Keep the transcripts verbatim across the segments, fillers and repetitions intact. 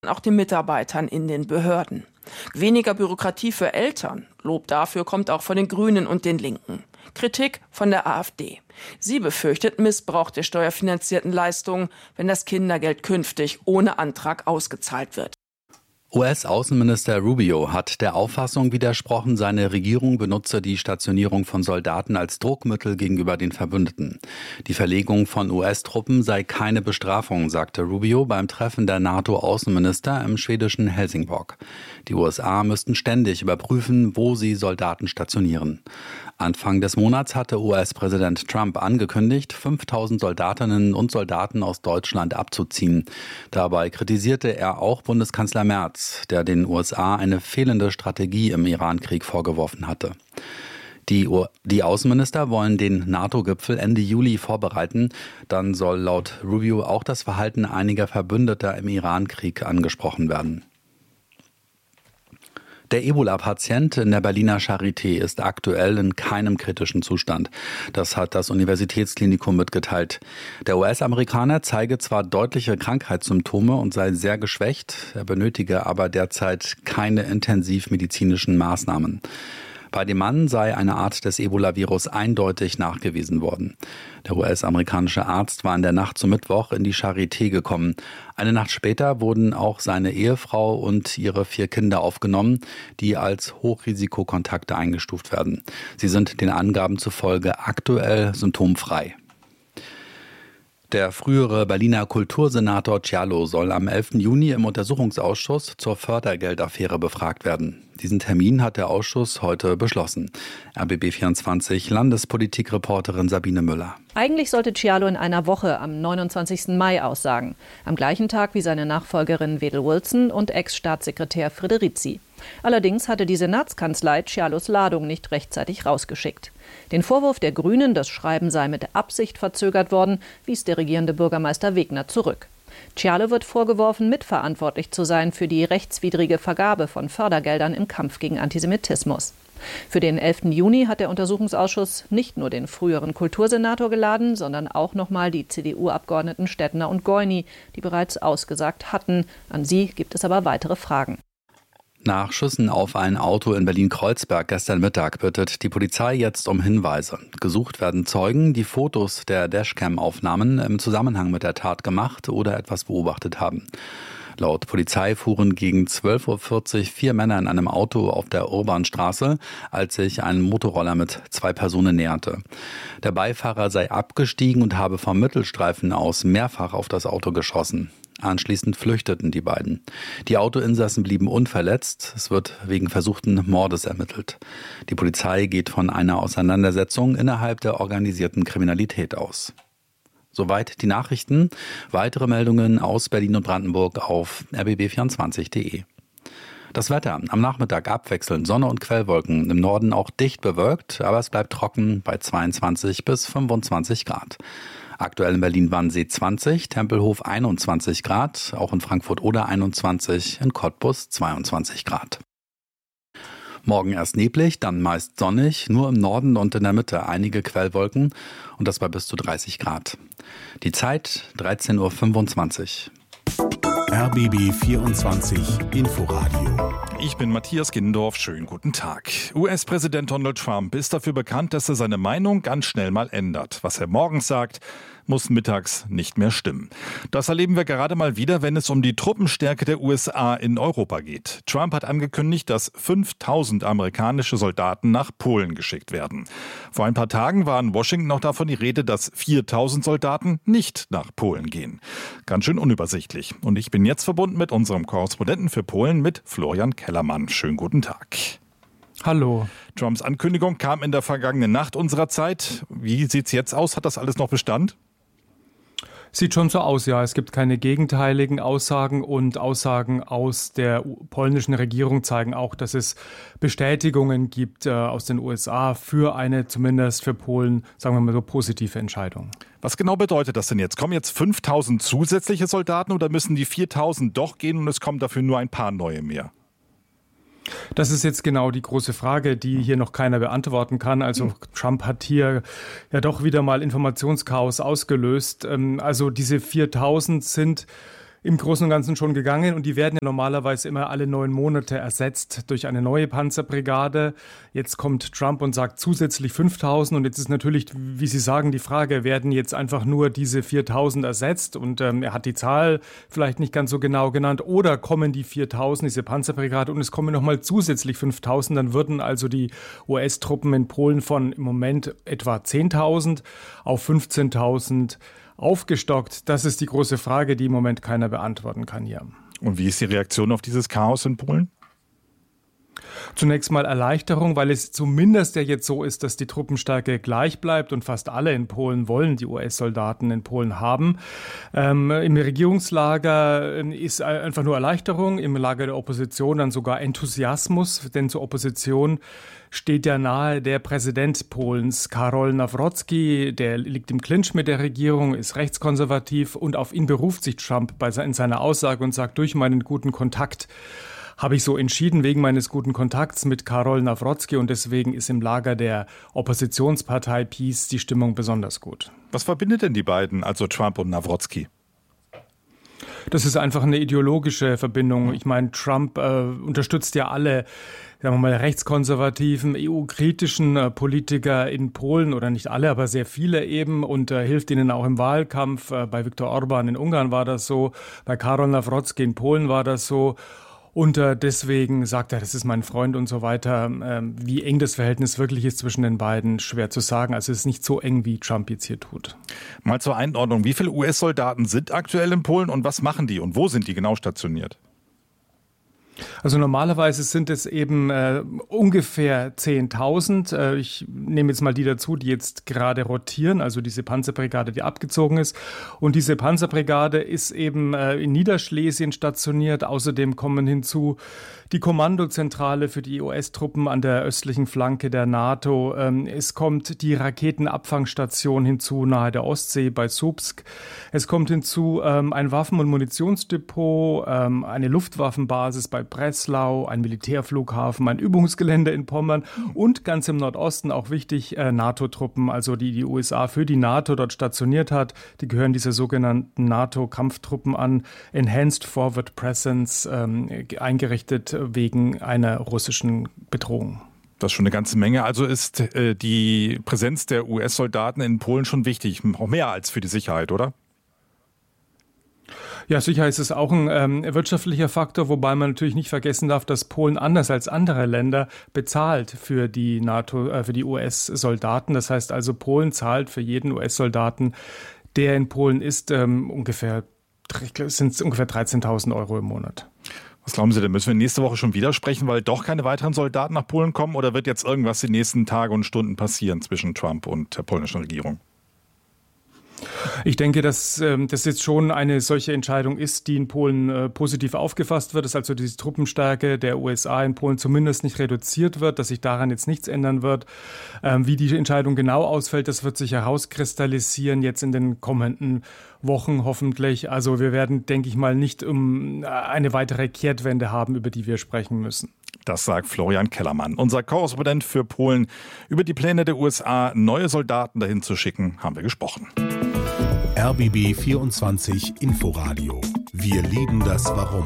auch den Mitarbeitern in den Behörden. Weniger Bürokratie für Eltern. Lob dafür kommt auch von den Grünen und den Linken. Kritik von der AfD. Sie befürchtet Missbrauch der steuerfinanzierten Leistungen, wenn das Kindergeld künftig ohne Antrag ausgezahlt wird. U S-Außenminister Rubio hat der Auffassung widersprochen, seine Regierung benutze die Stationierung von Soldaten als Druckmittel gegenüber den Verbündeten. Die Verlegung von U S-Truppen sei keine Bestrafung, sagte Rubio beim Treffen der NATO-Außenminister im schwedischen Helsingborg. Die U S A müssten ständig überprüfen, wo sie Soldaten stationieren. Anfang des Monats hatte U S-Präsident Trump angekündigt, fünftausend Soldatinnen und Soldaten aus Deutschland abzuziehen. Dabei kritisierte er auch Bundeskanzler Merz, der den U S A eine fehlende Strategie im Iran-Krieg vorgeworfen hatte. Die, die Außenminister wollen den NATO-Gipfel Ende Juli vorbereiten. Dann soll laut Rubio auch das Verhalten einiger Verbündeter im Iran-Krieg angesprochen werden. Der Ebola-Patient in der Berliner Charité ist aktuell in keinem kritischen Zustand. Das hat das Universitätsklinikum mitgeteilt. Der U S-Amerikaner zeige zwar deutliche Krankheitssymptome und sei sehr geschwächt, er benötige aber derzeit keine intensivmedizinischen Maßnahmen. Bei dem Mann sei eine Art des Ebola-Virus eindeutig nachgewiesen worden. Der U S-amerikanische Arzt war in der Nacht zum Mittwoch in die Charité gekommen. Eine Nacht später wurden auch seine Ehefrau und ihre vier Kinder aufgenommen, die als Hochrisikokontakte eingestuft werden. Sie sind den Angaben zufolge aktuell symptomfrei. Der frühere Berliner Kultursenator Cialo soll am elften Juni im Untersuchungsausschuss zur Fördergeldaffäre befragt werden. Diesen Termin hat der Ausschuss heute beschlossen. R B B vierundzwanzig Landespolitikreporterin Sabine Müller. Eigentlich sollte Cialo in einer Woche am neunundzwanzigsten Mai aussagen. Am gleichen Tag wie seine Nachfolgerin Wedel Wilson und Ex-Staatssekretär Frederici. Allerdings hatte die Senatskanzlei Cialos Ladung nicht rechtzeitig rausgeschickt. Den Vorwurf der Grünen, das Schreiben sei mit Absicht verzögert worden, wies der regierende Bürgermeister Wegner zurück. Cialo wird vorgeworfen, mitverantwortlich zu sein für die rechtswidrige Vergabe von Fördergeldern im Kampf gegen Antisemitismus. Für den elften Juni hat der Untersuchungsausschuss nicht nur den früheren Kultursenator geladen, sondern auch nochmal die C D U-Abgeordneten Stettner und Goini, die bereits ausgesagt hatten. An sie gibt es aber weitere Fragen. Nach Schüssen auf ein Auto in Berlin-Kreuzberg gestern Mittag bittet die Polizei jetzt um Hinweise. Gesucht werden Zeugen, die Fotos der Dashcam-Aufnahmen im Zusammenhang mit der Tat gemacht oder etwas beobachtet haben. Laut Polizei fuhren gegen zwölf Uhr vierzig vier Männer in einem Auto auf der Urbanstraße, als sich ein Motorroller mit zwei Personen näherte. Der Beifahrer sei abgestiegen und habe vom Mittelstreifen aus mehrfach auf das Auto geschossen. Anschließend flüchteten die beiden. Die Autoinsassen blieben unverletzt. Es wird wegen versuchten Mordes ermittelt. Die Polizei geht von einer Auseinandersetzung innerhalb der organisierten Kriminalität aus. Soweit die Nachrichten. Weitere Meldungen aus Berlin und Brandenburg auf r b b vierundzwanzig punkt de. Das Wetter. Am Nachmittag abwechselnd Sonne und Quellwolken. Im Norden auch dicht bewölkt, aber es bleibt trocken bei zweiundzwanzig bis fünfundzwanzig Grad. Aktuell in Berlin-Wannsee zwanzig, Tempelhof einundzwanzig Grad, auch in Frankfurt-Oder einundzwanzig, in Cottbus zweiundzwanzig Grad. Morgen erst neblig, dann meist sonnig, nur im Norden und in der Mitte einige Quellwolken und das bei bis zu dreißig Grad. Die Zeit dreizehn Uhr fünfundzwanzig. R B B vierundzwanzig Inforadio. Ich bin Matthias Gindorf. Schönen guten Tag. U S-Präsident Donald Trump ist dafür bekannt, dass er seine Meinung ganz schnell mal ändert. Was er morgens sagt, muss mittags nicht mehr stimmen. Das erleben wir gerade mal wieder, wenn es um die Truppenstärke der U S A in Europa geht. Trump hat angekündigt, dass fünftausend amerikanische Soldaten nach Polen geschickt werden. Vor ein paar Tagen war in Washington noch davon die Rede, dass viertausend Soldaten nicht nach Polen gehen. Ganz schön unübersichtlich. Und ich bin jetzt verbunden mit unserem Korrespondenten für Polen, mit Florian Kellermann. Schönen guten Tag. Hallo. Trumps Ankündigung kam in der vergangenen Nacht unserer Zeit. Wie sieht's jetzt aus? Hat das alles noch Bestand? Sieht schon so aus, ja. Es gibt keine gegenteiligen Aussagen und Aussagen aus der polnischen Regierung zeigen auch, dass es Bestätigungen gibt äh, aus den U S A für eine zumindest für Polen, sagen wir mal so, positive Entscheidung. Was genau bedeutet das denn jetzt? Kommen jetzt fünftausend zusätzliche Soldaten oder müssen die viertausend doch gehen und es kommen dafür nur ein paar neue mehr? Das ist jetzt genau die große Frage, die hier noch keiner beantworten kann. Also Trump hat hier ja doch wieder mal Informationschaos ausgelöst. Also diese viertausend sind im Großen und Ganzen schon gegangen und die werden ja normalerweise immer alle neun Monate ersetzt durch eine neue Panzerbrigade. Jetzt kommt Trump und sagt zusätzlich fünftausend und jetzt ist natürlich, wie Sie sagen, die Frage, werden jetzt einfach nur diese viertausend ersetzt und ähm, er hat die Zahl vielleicht nicht ganz so genau genannt oder kommen die viertausend, diese Panzerbrigade und es kommen nochmal zusätzlich fünftausend, dann würden also die U S-Truppen in Polen von im Moment etwa zehntausend auf fünfzehntausend aufgestockt. Das ist die große Frage, die im Moment keiner beantworten kann hier. Und wie ist die Reaktion auf dieses Chaos in Polen? Zunächst mal Erleichterung, weil es zumindest ja jetzt so ist, dass die Truppenstärke gleich bleibt und fast alle in Polen wollen die U S-Soldaten in Polen haben. Ähm, im Regierungslager ist einfach nur Erleichterung, im Lager der Opposition dann sogar Enthusiasmus, denn zur Opposition steht ja nahe der Präsident Polens, Karol Nawrocki, der liegt im Clinch mit der Regierung, ist rechtskonservativ und auf ihn beruft sich Trump bei, in seiner Aussage und sagt, durch meinen guten Kontakt habe ich so entschieden, wegen meines guten Kontakts mit Karol Nawrocki und deswegen ist im Lager der Oppositionspartei PiS die Stimmung besonders gut. Was verbindet denn die beiden, also Trump und Nawrocki? Das ist einfach eine ideologische Verbindung. Ich meine, Trump äh, unterstützt ja alle, sagen wir mal, rechtskonservativen, E U-kritischen äh, Politiker in Polen oder nicht alle, aber sehr viele eben und äh, hilft ihnen auch im Wahlkampf. Äh, bei Viktor Orban in Ungarn war das so, bei Karol Nawrocki in Polen war das so. Und äh, deswegen sagt er, das ist mein Freund und so weiter. Ähm, wie eng das Verhältnis wirklich ist zwischen den beiden, schwer zu sagen. Also es ist nicht so eng, wie Trump jetzt hier tut. Mal zur Einordnung. Wie viele U S-Soldaten sind aktuell in Polen und was machen die und wo sind die genau stationiert? Also normalerweise sind es eben äh, ungefähr zehntausend. Äh, ich nehme jetzt mal die dazu, die jetzt gerade rotieren, also diese Panzerbrigade, die abgezogen ist. Und diese Panzerbrigade ist eben äh, in Niederschlesien stationiert. Außerdem kommen hinzu die Kommandozentrale für die U S-Truppen an der östlichen Flanke der NATO. Ähm, es kommt die Raketenabfangstation hinzu nahe der Ostsee bei Słupsk. Es kommt hinzu ähm, ein Waffen- und Munitionsdepot, ähm, eine Luftwaffenbasis bei Breslau, ein Militärflughafen, ein Übungsgelände in Pommern und ganz im Nordosten auch wichtig äh, NATO-Truppen, also die die U S A für die NATO dort stationiert hat. Die gehören dieser sogenannten NATO-Kampftruppen an, Enhanced Forward Presence, ähm, eingerichtet wegen einer russischen Bedrohung. Das ist schon eine ganze Menge. Also ist äh, die Präsenz der U S-Soldaten in Polen schon wichtig, auch mehr als für die Sicherheit, oder? Ja, sicher ist es auch ein ähm, wirtschaftlicher Faktor, wobei man natürlich nicht vergessen darf, dass Polen anders als andere Länder bezahlt für die NATO, äh, für die U S-Soldaten. Das heißt also, Polen zahlt für jeden U S-Soldaten, der in Polen ist, ähm, ungefähr, sind es ungefähr dreizehntausend Euro im Monat. Was glauben Sie denn, müssen wir nächste Woche schon wieder sprechen, weil doch keine weiteren Soldaten nach Polen kommen oder wird jetzt irgendwas die nächsten Tage und Stunden passieren zwischen Trump und der polnischen Regierung? Ich denke, dass ähm, das jetzt schon eine solche Entscheidung ist, die in Polen äh, positiv aufgefasst wird, dass also diese Truppenstärke der U S A in Polen zumindest nicht reduziert wird, dass sich daran jetzt nichts ändern wird. Ähm, wie die Entscheidung genau ausfällt, das wird sich herauskristallisieren jetzt in den kommenden Wochen hoffentlich. Also wir werden, denke ich mal, nicht um eine weitere Kehrtwende haben, über die wir sprechen müssen. Das sagt Florian Kellermann, unser Korrespondent für Polen. Über die Pläne der U S A, neue Soldaten dahin zu schicken, haben wir gesprochen. R B B vierundzwanzig Inforadio. Wir lieben das Warum.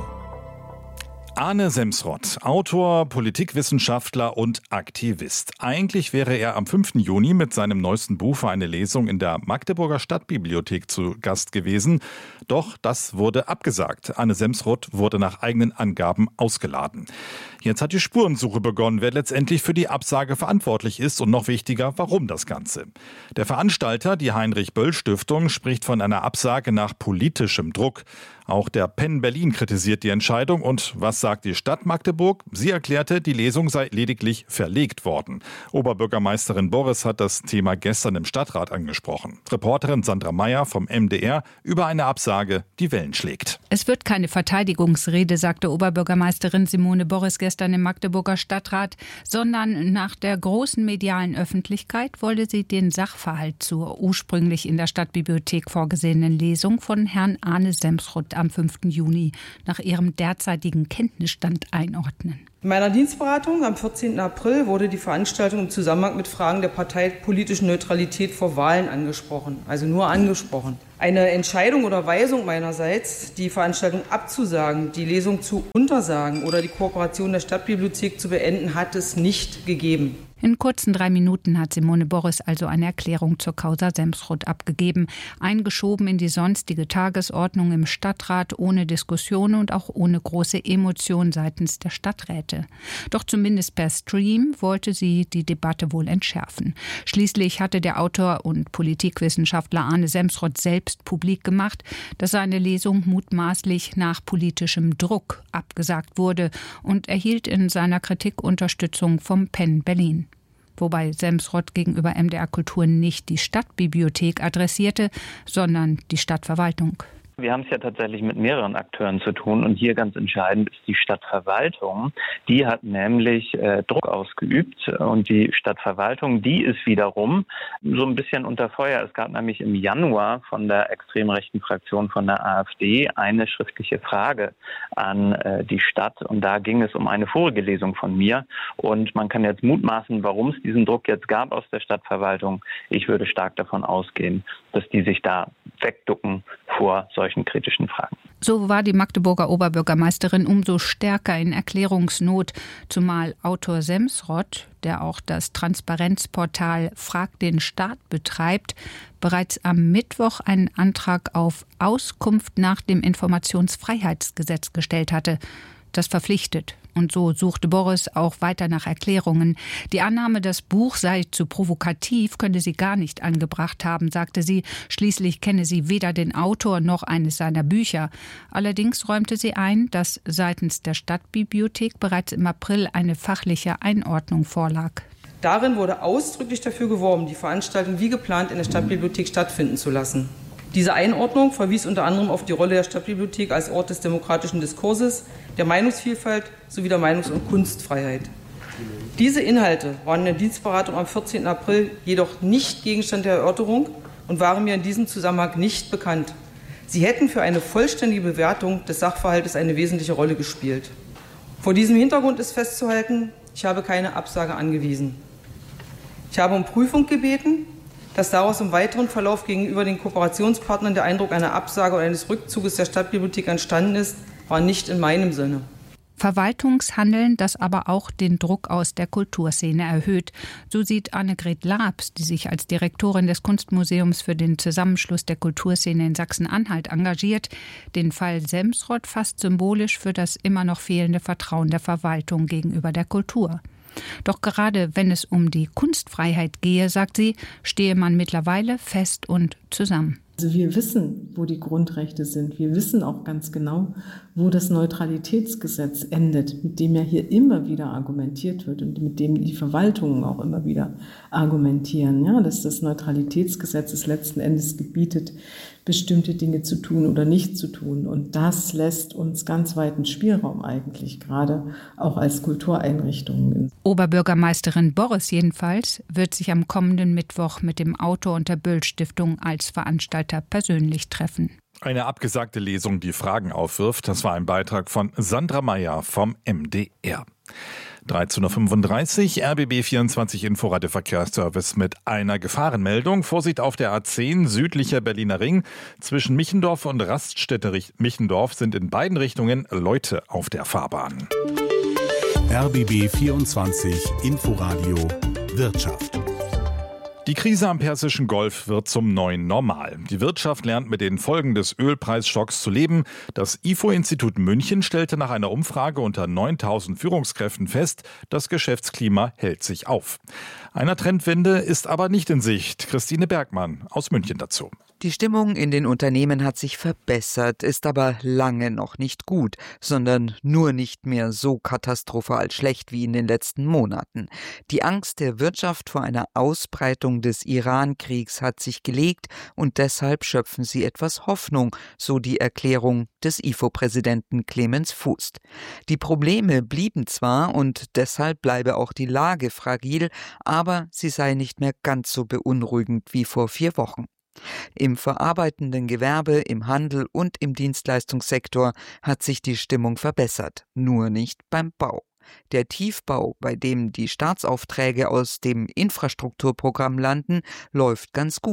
Arne Semsrott, Autor, Politikwissenschaftler und Aktivist. Eigentlich wäre er am fünften Juni mit seinem neuesten Buch für eine Lesung in der Magdeburger Stadtbibliothek zu Gast gewesen. Doch das wurde abgesagt. Arne Semsrott wurde nach eigenen Angaben ausgeladen. Jetzt hat die Spurensuche begonnen, wer letztendlich für die Absage verantwortlich ist und noch wichtiger, warum das Ganze. Der Veranstalter, die Heinrich-Böll-Stiftung, spricht von einer Absage nach politischem Druck. Auch der Penn Berlin kritisiert die Entscheidung. Und was sagt die Stadt Magdeburg? Sie erklärte, die Lesung sei lediglich verlegt worden. Oberbürgermeisterin Boris hat das Thema gestern im Stadtrat angesprochen. Reporterin Sandra Meyer vom M D R über eine Absage, die Wellen schlägt. Es wird keine Verteidigungsrede, sagte Oberbürgermeisterin Simone Boris gestern im Magdeburger Stadtrat, sondern nach der großen medialen Öffentlichkeit wolle sie den Sachverhalt zur ursprünglich in der Stadtbibliothek vorgesehenen Lesung von Herrn Arne Semsrott am fünften Juni nach ihrem derzeitigen Kenntnisstand einordnen. In meiner Dienstberatung am vierzehnten April wurde die Veranstaltung im Zusammenhang mit Fragen der parteipolitischen Neutralität vor Wahlen angesprochen, also nur angesprochen. Eine Entscheidung oder Weisung meinerseits, die Veranstaltung abzusagen, die Lesung zu untersagen oder die Kooperation der Stadtbibliothek zu beenden, hat es nicht gegeben. In kurzen drei Minuten hat Simone Boris also eine Erklärung zur Causa Semsrott abgegeben, eingeschoben in die sonstige Tagesordnung im Stadtrat, ohne Diskussion und auch ohne große Emotion seitens der Stadträte. Doch zumindest per Stream wollte sie die Debatte wohl entschärfen. Schließlich hatte der Autor und Politikwissenschaftler Arne Semsrott selbst publik gemacht, dass seine Lesung mutmaßlich nach politischem Druck abgesagt wurde und erhielt in seiner Kritik Unterstützung vom Penn Berlin. Wobei Semsrott gegenüber M D R Kultur nicht die Stadtbibliothek adressierte, sondern die Stadtverwaltung. Wir haben es ja tatsächlich mit mehreren Akteuren zu tun und hier ganz entscheidend ist die Stadtverwaltung. Die hat nämlich äh, Druck ausgeübt und die Stadtverwaltung, die ist wiederum so ein bisschen unter Feuer. Es gab nämlich im Januar von der extrem rechten Fraktion von der AfD eine schriftliche Frage an äh, die Stadt und da ging es um eine vorige Lesung von mir und man kann jetzt mutmaßen, warum es diesen Druck jetzt gab aus der Stadtverwaltung. Ich würde stark davon ausgehen, dass die sich da wegducken vor solchen kritischen Fragen. So war die Magdeburger Oberbürgermeisterin umso stärker in Erklärungsnot, zumal Autor Semsrott, der auch das Transparenzportal Frag den Staat betreibt, bereits am Mittwoch einen Antrag auf Auskunft nach dem Informationsfreiheitsgesetz gestellt hatte. Das verpflichtet. Und so suchte Boris auch weiter nach Erklärungen. Die Annahme, das Buch sei zu provokativ, könnte sie gar nicht angebracht haben, sagte sie. Schließlich kenne sie weder den Autor noch eines seiner Bücher. Allerdings räumte sie ein, dass seitens der Stadtbibliothek bereits im April eine fachliche Einordnung vorlag. Darin wurde ausdrücklich dafür geworben, die Veranstaltung wie geplant in der Stadtbibliothek stattfinden zu lassen. Diese Einordnung verwies unter anderem auf die Rolle der Stadtbibliothek als Ort des demokratischen Diskurses, der Meinungsvielfalt sowie der Meinungs- und Kunstfreiheit. Diese Inhalte waren in der Dienstberatung am vierzehnten April jedoch nicht Gegenstand der Erörterung und waren mir in diesem Zusammenhang nicht bekannt. Sie hätten für eine vollständige Bewertung des Sachverhaltes eine wesentliche Rolle gespielt. Vor diesem Hintergrund ist festzuhalten, ich habe keine Absage angewiesen. Ich habe um Prüfung gebeten. Dass daraus im weiteren Verlauf gegenüber den Kooperationspartnern der Eindruck einer Absage oder eines Rückzuges der Stadtbibliothek entstanden ist, war nicht in meinem Sinne. Verwaltungshandeln, das aber auch den Druck aus der Kulturszene erhöht. So sieht Annegret Labs, die sich als Direktorin des Kunstmuseums für den Zusammenschluss der Kulturszene in Sachsen-Anhalt engagiert, den Fall Semsrott fast symbolisch für das immer noch fehlende Vertrauen der Verwaltung gegenüber der Kultur. Doch gerade wenn es um die Kunstfreiheit gehe, sagt sie, stehe man mittlerweile fest und zusammen. Also wir wissen, wo die Grundrechte sind. Wir wissen auch ganz genau, wo das Neutralitätsgesetz endet, mit dem ja hier immer wieder argumentiert wird und mit dem die Verwaltungen auch immer wieder argumentieren, ja, dass das Neutralitätsgesetz es letzten Endes gebietet, bestimmte Dinge zu tun oder nicht zu tun. Und das lässt uns ganz weiten Spielraum eigentlich, gerade auch als Kultureinrichtungen. Oberbürgermeisterin Boris jedenfalls wird sich am kommenden Mittwoch mit dem Autor und der Böll-Stiftung als Veranstalter persönlich treffen. Eine abgesagte Lesung, die Fragen aufwirft. Das war ein Beitrag von Sandra Meyer vom M D R. dreizehn Uhr fünfunddreißig, R B B vierundzwanzig Inforadio Verkehrsservice mit einer Gefahrenmeldung. Vorsicht auf der A zehn, südlicher Berliner Ring. Zwischen Michendorf und Raststätte Michendorf sind in beiden Richtungen Leute auf der Fahrbahn. R B B vierundzwanzig Inforadio Wirtschaft. Die Krise am Persischen Golf wird zum neuen Normal. Die Wirtschaft lernt mit den Folgen des Ölpreisschocks zu leben. Das I F O-Institut München stellte nach einer Umfrage unter neuntausend Führungskräften fest, das Geschäftsklima hält sich auf. Einer Trendwende ist aber nicht in Sicht. Christine Bergmann aus München dazu. Die Stimmung in den Unternehmen hat sich verbessert, ist aber lange noch nicht gut, sondern nur nicht mehr so katastrophal schlecht wie in den letzten Monaten. Die Angst der Wirtschaft vor einer Ausbreitung des Iran-Kriegs hat sich gelegt und deshalb schöpfen sie etwas Hoffnung, so die Erklärung des I F O-Präsidenten Clemens Fuß. Die Probleme blieben zwar und deshalb bleibe auch die Lage fragil, aber sie sei nicht mehr ganz so beunruhigend wie vor vier Wochen. Im verarbeitenden Gewerbe, im Handel und im Dienstleistungssektor hat sich die Stimmung verbessert, nur nicht beim Bau. Der Tiefbau, bei dem die Staatsaufträge aus dem Infrastrukturprogramm landen, läuft ganz gut.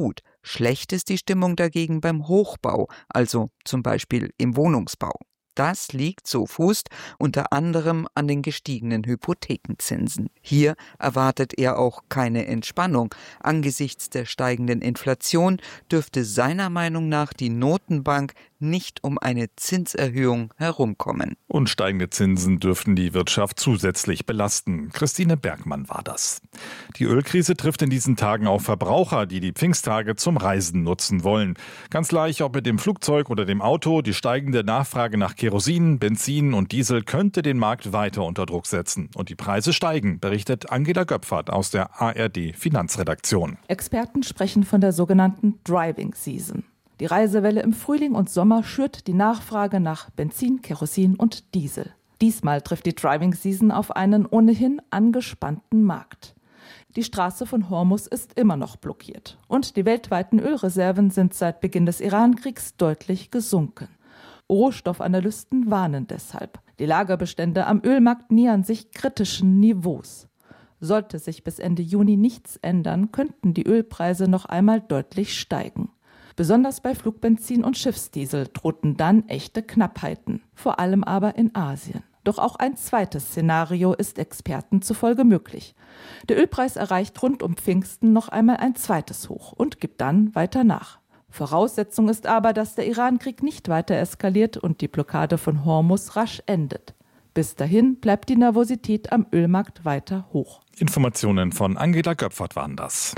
Schlecht ist die Stimmung dagegen beim Hochbau, also zum Beispiel im Wohnungsbau. Das liegt, so Fußt, unter anderem an den gestiegenen Hypothekenzinsen. Hier erwartet er auch keine Entspannung. Angesichts der steigenden Inflation dürfte seiner Meinung nach die Notenbank nicht um eine Zinserhöhung herumkommen. Und steigende Zinsen dürften die Wirtschaft zusätzlich belasten. Christine Bergmann war das. Die Ölkrise trifft in diesen Tagen auch Verbraucher, die die Pfingsttage zum Reisen nutzen wollen. Ganz gleich, ob mit dem Flugzeug oder dem Auto, die steigende Nachfrage nach Kerosin, Benzin und Diesel könnte den Markt weiter unter Druck setzen. Und die Preise steigen, berichtet Angela Göpfert aus der A R D-Finanzredaktion. Experten sprechen von der sogenannten Driving Season. Die Reisewelle im Frühling und Sommer schürt die Nachfrage nach Benzin, Kerosin und Diesel. Diesmal trifft die Driving Season auf einen ohnehin angespannten Markt. Die Straße von Hormuz ist immer noch blockiert und die weltweiten Ölreserven sind seit Beginn des Iran-Kriegs deutlich gesunken. Rohstoffanalysten warnen deshalb. Die Lagerbestände am Ölmarkt nähern sich kritischen Niveaus. Sollte sich bis Ende Juni nichts ändern, könnten die Ölpreise noch einmal deutlich steigen. Besonders bei Flugbenzin und Schiffsdiesel drohten dann echte Knappheiten, vor allem aber in Asien. Doch auch ein zweites Szenario ist Experten zufolge möglich. Der Ölpreis erreicht rund um Pfingsten noch einmal ein zweites Hoch und gibt dann weiter nach. Voraussetzung ist aber, dass der Iran-Krieg nicht weiter eskaliert und die Blockade von Hormuz rasch endet. Bis dahin bleibt die Nervosität am Ölmarkt weiter hoch. Informationen von Angela Göpfert waren das.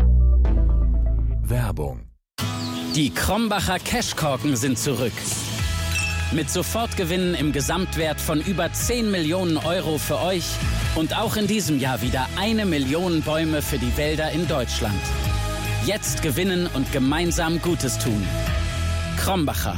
Werbung. Die Krombacher Cashkorken sind zurück. Mit Sofortgewinnen im Gesamtwert von über zehn Millionen Euro für euch und auch in diesem Jahr wieder eine Million Bäume für die Wälder in Deutschland. Jetzt gewinnen und gemeinsam Gutes tun. Krombacher.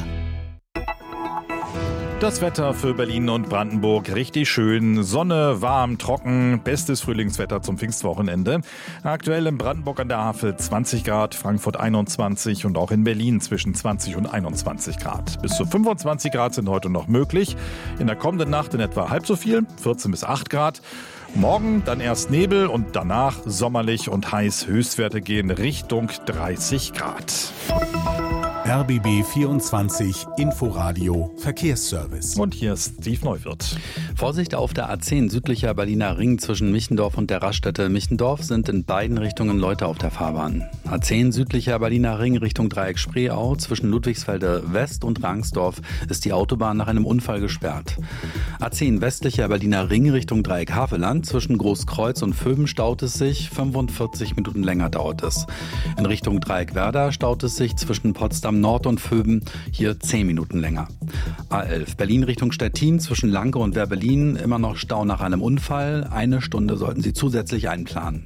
Das Wetter für Berlin und Brandenburg richtig schön. Sonne, warm, trocken, bestes Frühlingswetter zum Pfingstwochenende. Aktuell in Brandenburg an der Havel zwanzig Grad, Frankfurt einundzwanzig und auch in Berlin zwischen zwanzig und einundzwanzig Grad. Bis zu fünfundzwanzig Grad sind heute noch möglich. In der kommenden Nacht in etwa halb so viel, vierzehn bis acht Grad. Morgen dann erst Nebel und danach sommerlich und heiß. Höchstwerte gehen Richtung dreißig Grad. R B B vierundzwanzig Inforadio Verkehrsservice. Und hier ist Steve Neuwirth. Vorsicht auf der A zehn südlicher Berliner Ring zwischen Michendorf und der Raststätte Michendorf sind in beiden Richtungen Leute auf der Fahrbahn. A zehn südlicher Berliner Ring Richtung Dreieck Spreeau zwischen Ludwigsfelde West und Rangsdorf ist die Autobahn nach einem Unfall gesperrt. A zehn westlicher Berliner Ring Richtung Dreieck Havelland zwischen Großkreuz und Vöben staut es sich, fünfundvierzig Minuten länger dauert es. In Richtung Dreieck Werder staut es sich zwischen Potsdam Nord und Vöben, hier zehn Minuten länger. A elf Berlin Richtung Stettin zwischen Lanke und Werbelin immer noch Stau nach einem Unfall. Eine Stunde sollten Sie zusätzlich einplanen.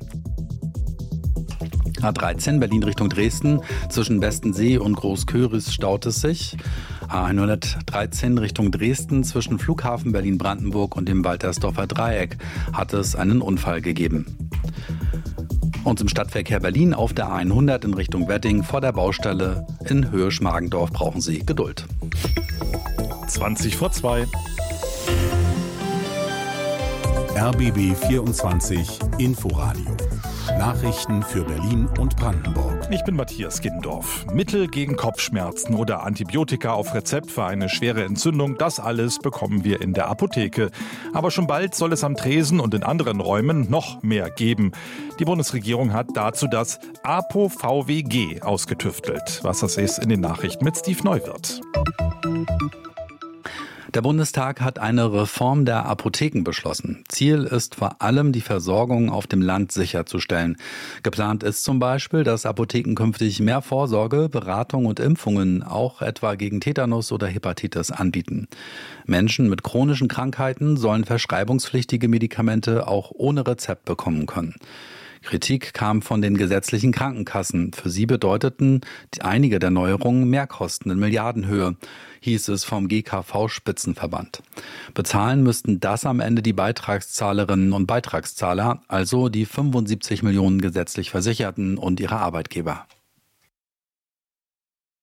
A dreizehn Berlin Richtung Dresden zwischen Bestensee und Großköris staut es sich. A hundertdreizehn Richtung Dresden zwischen Flughafen Berlin-Brandenburg und dem Waltersdorfer Dreieck hat es einen Unfall gegeben. Und im Stadtverkehr Berlin auf der A hundert in Richtung Wedding vor der Baustelle in Höhe Schmargendorf brauchen Sie Geduld. zwanzig vor zwei. R B B vierundzwanzig Inforadio. Nachrichten für Berlin und Brandenburg. Ich bin Matthias Giddendorf. Mittel gegen Kopfschmerzen oder Antibiotika auf Rezept für eine schwere Entzündung, das alles bekommen wir in der Apotheke. Aber schon bald soll es am Tresen und in anderen Räumen noch mehr geben. Die Bundesregierung hat dazu das ApoVWG ausgetüftelt. Was das ist in den Nachrichten mit Steve Neuwirth. Der Bundestag hat eine Reform der Apotheken beschlossen. Ziel ist vor allem, die Versorgung auf dem Land sicherzustellen. Geplant ist zum Beispiel, dass Apotheken künftig mehr Vorsorge, Beratung und Impfungen auch etwa gegen Tetanus oder Hepatitis anbieten. Menschen mit chronischen Krankheiten sollen verschreibungspflichtige Medikamente auch ohne Rezept bekommen können. Kritik kam von den gesetzlichen Krankenkassen. Für sie bedeuteten einige der Neuerungen Mehrkosten in Milliardenhöhe, hieß es vom G K V-Spitzenverband. Bezahlen müssten das am Ende die Beitragszahlerinnen und Beitragszahler, also die fünfundsiebzig Millionen gesetzlich Versicherten und ihre Arbeitgeber.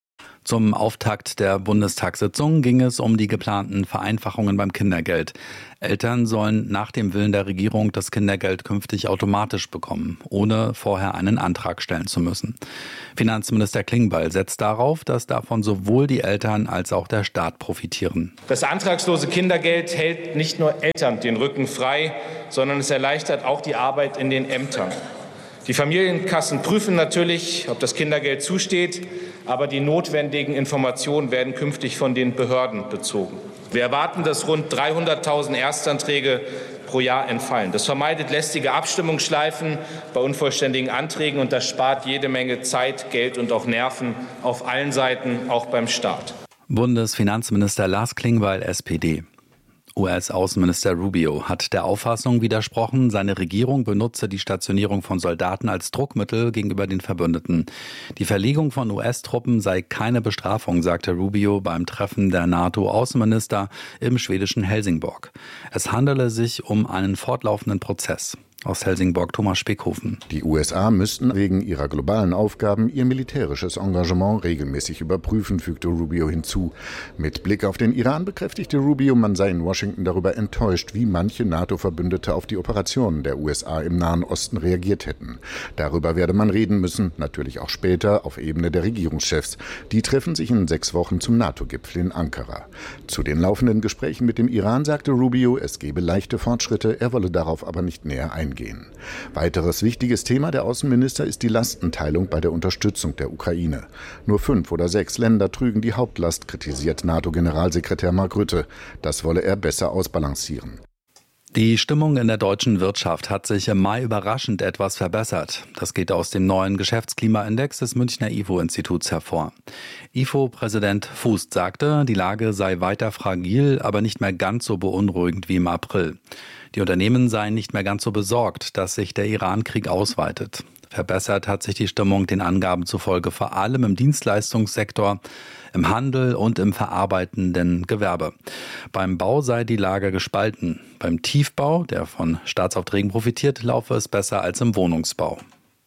Zum Auftakt der Bundestagssitzung ging es um die geplanten Vereinfachungen beim Kindergeld. Eltern sollen nach dem Willen der Regierung das Kindergeld künftig automatisch bekommen, ohne vorher einen Antrag stellen zu müssen. Finanzminister Klingbeil setzt darauf, dass davon sowohl die Eltern als auch der Staat profitieren. Das antragslose Kindergeld hält nicht nur Eltern den Rücken frei, sondern es erleichtert auch die Arbeit in den Ämtern. Die Familienkassen prüfen natürlich, ob das Kindergeld zusteht, aber die notwendigen Informationen werden künftig von den Behörden bezogen. Wir erwarten, dass rund dreihunderttausend Erstanträge pro Jahr entfallen. Das vermeidet lästige Abstimmungsschleifen bei unvollständigen Anträgen und das spart jede Menge Zeit, Geld und auch Nerven auf allen Seiten, auch beim Staat. Bundesfinanzminister Lars Klingbeil, S P D. U S-Außenminister Rubio hat der Auffassung widersprochen, seine Regierung benutze die Stationierung von Soldaten als Druckmittel gegenüber den Verbündeten. Die Verlegung von U S-Truppen sei keine Bestrafung, sagte Rubio beim Treffen der NATO-Außenminister im schwedischen Helsingborg. Es handele sich um einen fortlaufenden Prozess. Aus Helsingborg Thomas Speckhofen. Die U S A müssten wegen ihrer globalen Aufgaben ihr militärisches Engagement regelmäßig überprüfen, fügte Rubio hinzu. Mit Blick auf den Iran bekräftigte Rubio, man sei in Washington darüber enttäuscht, wie manche NATO-Verbündete auf die Operationen der U S A im Nahen Osten reagiert hätten. Darüber werde man reden müssen, natürlich auch später auf Ebene der Regierungschefs. Die treffen sich in sechs Wochen zum NATO-Gipfel in Ankara. Zu den laufenden Gesprächen mit dem Iran sagte Rubio, es gebe leichte Fortschritte, er wolle darauf aber nicht näher eingehen. Gehen. Weiteres wichtiges Thema der Außenminister ist die Lastenteilung bei der Unterstützung der Ukraine. Nur fünf oder sechs Länder trügen die Hauptlast, kritisiert NATO-Generalsekretär Mark Rutte. Das wolle er besser ausbalancieren. Die Stimmung in der deutschen Wirtschaft hat sich im Mai überraschend etwas verbessert. Das geht aus dem neuen Geschäftsklimaindex des Münchner I F O-Instituts hervor. I F O-Präsident Fußt sagte, die Lage sei weiter fragil, aber nicht mehr ganz so beunruhigend wie im April. Die Unternehmen seien nicht mehr ganz so besorgt, dass sich der Iran-Krieg ausweitet. Verbessert hat sich die Stimmung den Angaben zufolge vor allem im Dienstleistungssektor, im Handel und im verarbeitenden Gewerbe. Beim Bau sei die Lage gespalten. Beim Tiefbau, der von Staatsaufträgen profitiert, laufe es besser als im Wohnungsbau.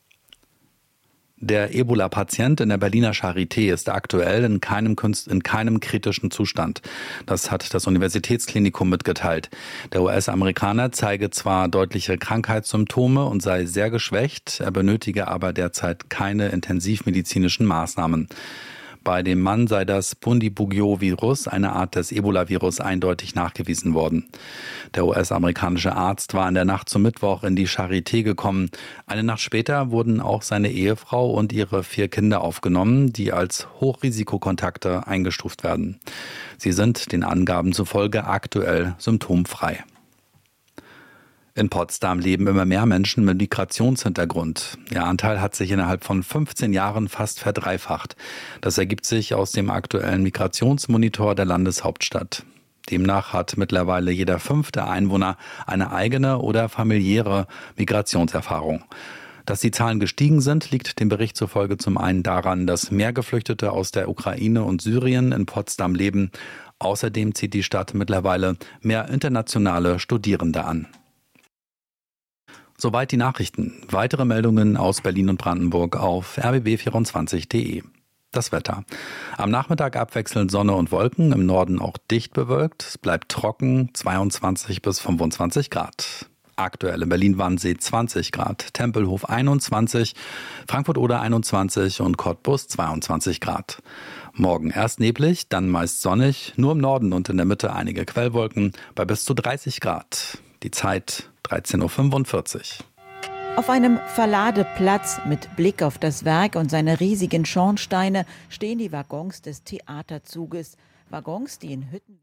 Der Ebola-Patient in der Berliner Charité ist aktuell in keinem, Kunst, in keinem kritischen Zustand. Das hat das Universitätsklinikum mitgeteilt. Der U S-Amerikaner zeige zwar deutliche Krankheitssymptome und sei sehr geschwächt, er benötige aber derzeit keine intensivmedizinischen Maßnahmen. Bei dem Mann sei das Bundibugyo-Virus, eine Art des Ebola-Virus, eindeutig nachgewiesen worden. Der U S-amerikanische Arzt war in der Nacht zum Mittwoch in die Charité gekommen. Eine Nacht später wurden auch seine Ehefrau und ihre vier Kinder aufgenommen, die als Hochrisikokontakte eingestuft werden. Sie sind den Angaben zufolge aktuell symptomfrei. In Potsdam leben immer mehr Menschen mit Migrationshintergrund. Ihr Anteil hat sich innerhalb von fünfzehn Jahren fast verdreifacht. Das ergibt sich aus dem aktuellen Migrationsmonitor der Landeshauptstadt. Demnach hat mittlerweile jeder fünfte Einwohner eine eigene oder familiäre Migrationserfahrung. Dass die Zahlen gestiegen sind, liegt dem Bericht zufolge zum einen daran, dass mehr Geflüchtete aus der Ukraine und Syrien in Potsdam leben. Außerdem zieht die Stadt mittlerweile mehr internationale Studierende an. Soweit die Nachrichten. Weitere Meldungen aus Berlin und Brandenburg auf r b b vierundzwanzig punkt d e. Das Wetter. Am Nachmittag abwechselnd Sonne und Wolken, im Norden auch dicht bewölkt. Es bleibt trocken, zweiundzwanzig bis fünfundzwanzig Grad. Aktuell in Berlin-Wannsee zwanzig Grad, Tempelhof einundzwanzig, Frankfurt-Oder einundzwanzig und Cottbus zweiundzwanzig Grad. Morgen erst neblig, dann meist sonnig, nur im Norden und in der Mitte einige Quellwolken bei bis zu dreißig Grad. Die Zeit dreizehn Uhr fünfundvierzig. Auf einem Verladeplatz mit Blick auf das Werk und seine riesigen Schornsteine stehen die Waggons des Theaterzuges. Waggons, die in Hütten...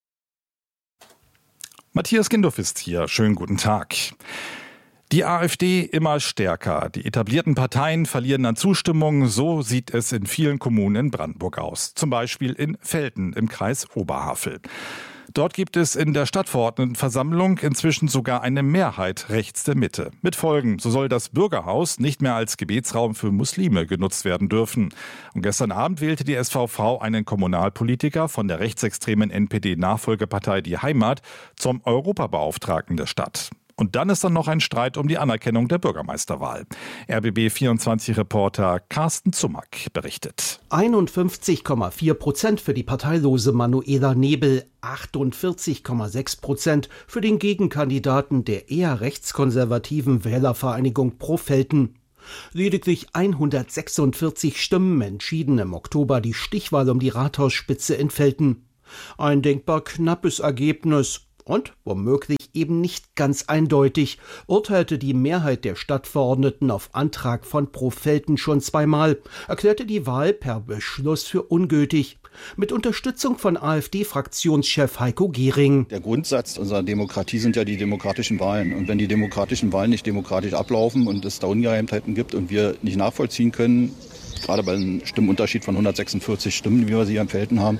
Matthias Gindorf ist hier. Schönen guten Tag. Die AfD immer stärker. Die etablierten Parteien verlieren an Zustimmung. So sieht es in vielen Kommunen in Brandenburg aus. Zum Beispiel in Velten im Kreis Oberhavel. Dort gibt es in der Stadtverordnetenversammlung inzwischen sogar eine Mehrheit rechts der Mitte. Mit Folgen, so soll das Bürgerhaus nicht mehr als Gebetsraum für Muslime genutzt werden dürfen. Und gestern Abend wählte die S V V einen Kommunalpolitiker von der rechtsextremen N P D-Nachfolgepartei Die Heimat zum Europabeauftragten der Stadt. Und dann ist dann noch ein Streit um die Anerkennung der Bürgermeisterwahl. R B B vierundzwanzig-Reporter Carsten Zumack berichtet. einundfünfzig Komma vier Prozent für die parteilose Manuela Nebel, achtundvierzig Komma sechs Prozent für den Gegenkandidaten der eher rechtskonservativen Wählervereinigung Pro-Velten. Lediglich hundertsechsundvierzig Stimmen entschieden im Oktober die Stichwahl um die Rathausspitze in Velten. Ein denkbar knappes Ergebnis. Und, womöglich eben nicht ganz eindeutig, urteilte die Mehrheit der Stadtverordneten auf Antrag von Pro-Velten schon zweimal, erklärte die Wahl per Beschluss für ungültig. Mit Unterstützung von AfD-Fraktionschef Heiko Gehring. Der Grundsatz unserer Demokratie sind ja die demokratischen Wahlen. Und wenn die demokratischen Wahlen nicht demokratisch ablaufen und es da Ungereimtheiten gibt und wir nicht nachvollziehen können, gerade bei einem Stimmunterschied von hundertsechsundvierzig Stimmen, wie wir sie am Felden haben,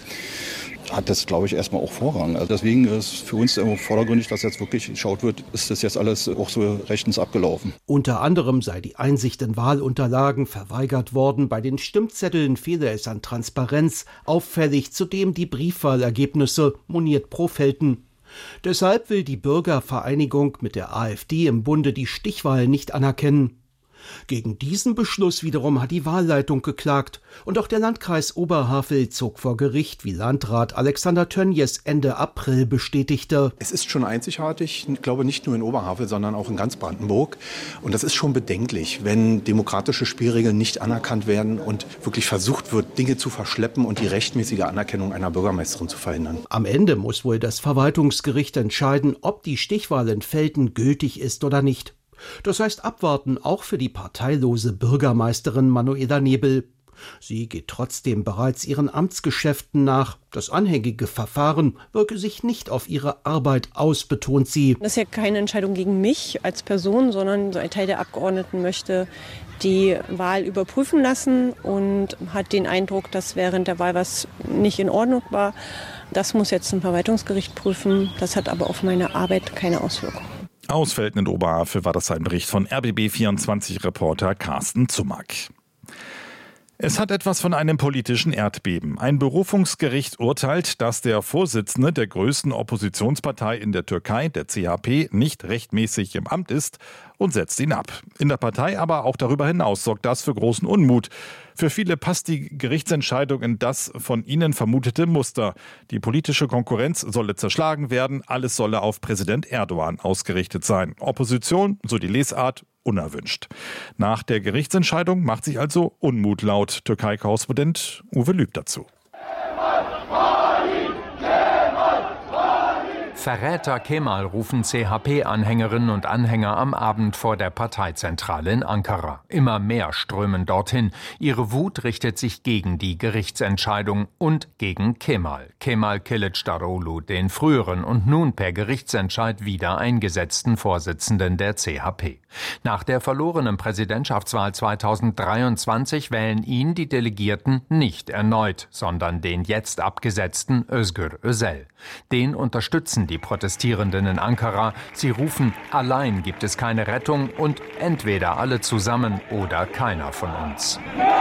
hat das, glaube ich, erstmal auch Vorrang. Also deswegen ist für uns vordergründig, dass jetzt wirklich geschaut wird, ist das jetzt alles auch so rechtens abgelaufen. Unter anderem sei die Einsicht in Wahlunterlagen verweigert worden. Bei den Stimmzetteln fehle es an Transparenz. Auffällig zudem die Briefwahlergebnisse, moniert Pro-Velten. Deshalb will die Bürgervereinigung mit der AfD im Bunde die Stichwahl nicht anerkennen. Gegen diesen Beschluss wiederum hat die Wahlleitung geklagt. Und auch der Landkreis Oberhavel zog vor Gericht, wie Landrat Alexander Tönjes Ende April bestätigte. Es ist schon einzigartig, ich glaube nicht nur in Oberhavel, sondern auch in ganz Brandenburg. Und das ist schon bedenklich, wenn demokratische Spielregeln nicht anerkannt werden und wirklich versucht wird, Dinge zu verschleppen und die rechtmäßige Anerkennung einer Bürgermeisterin zu verhindern. Am Ende muss wohl das Verwaltungsgericht entscheiden, ob die Stichwahl in Velten gültig ist oder nicht. Das heißt abwarten auch für die parteilose Bürgermeisterin Manuela Nebel. Sie geht trotzdem bereits ihren Amtsgeschäften nach. Das anhängige Verfahren wirke sich nicht auf ihre Arbeit aus, betont sie. Das ist ja keine Entscheidung gegen mich als Person, sondern so ein Teil der Abgeordneten möchte die Wahl überprüfen lassen und hat den Eindruck, dass während der Wahl was nicht in Ordnung war. Das muss jetzt ein Verwaltungsgericht prüfen. Das hat aber auf meine Arbeit keine Auswirkung. Aus Velten in Oberhavel war das ein Bericht von R B B vierundzwanzig-Reporter Carsten Zumack. Es hat etwas von einem politischen Erdbeben. Ein Berufungsgericht urteilt, dass der Vorsitzende der größten Oppositionspartei in der Türkei, der C H P, nicht rechtmäßig im Amt ist und setzt ihn ab. In der Partei, aber auch darüber hinaus sorgt das für großen Unmut. Für viele passt die Gerichtsentscheidung in das von ihnen vermutete Muster. Die politische Konkurrenz solle zerschlagen werden, alles solle auf Präsident Erdogan ausgerichtet sein. Opposition, so die Lesart, unerwünscht. Nach der Gerichtsentscheidung macht sich also Unmut laut. Türkei-Korrespondent Uwe Lüb dazu. Verräter Kemal, rufen C H P-Anhängerinnen und Anhänger am Abend vor der Parteizentrale in Ankara. Immer mehr strömen dorthin. Ihre Wut richtet sich gegen die Gerichtsentscheidung und gegen Kemal. Kemal Kılıçdaroğlu, den früheren und nun per Gerichtsentscheid wieder eingesetzten Vorsitzenden der C H P. Nach der verlorenen Präsidentschaftswahl zweitausenddreiundzwanzig wählen ihn die Delegierten nicht erneut, sondern den jetzt abgesetzten Özgür Özel. Den unterstützen die Protestierenden in Ankara. Sie rufen, allein gibt es keine Rettung und entweder alle zusammen oder keiner von uns.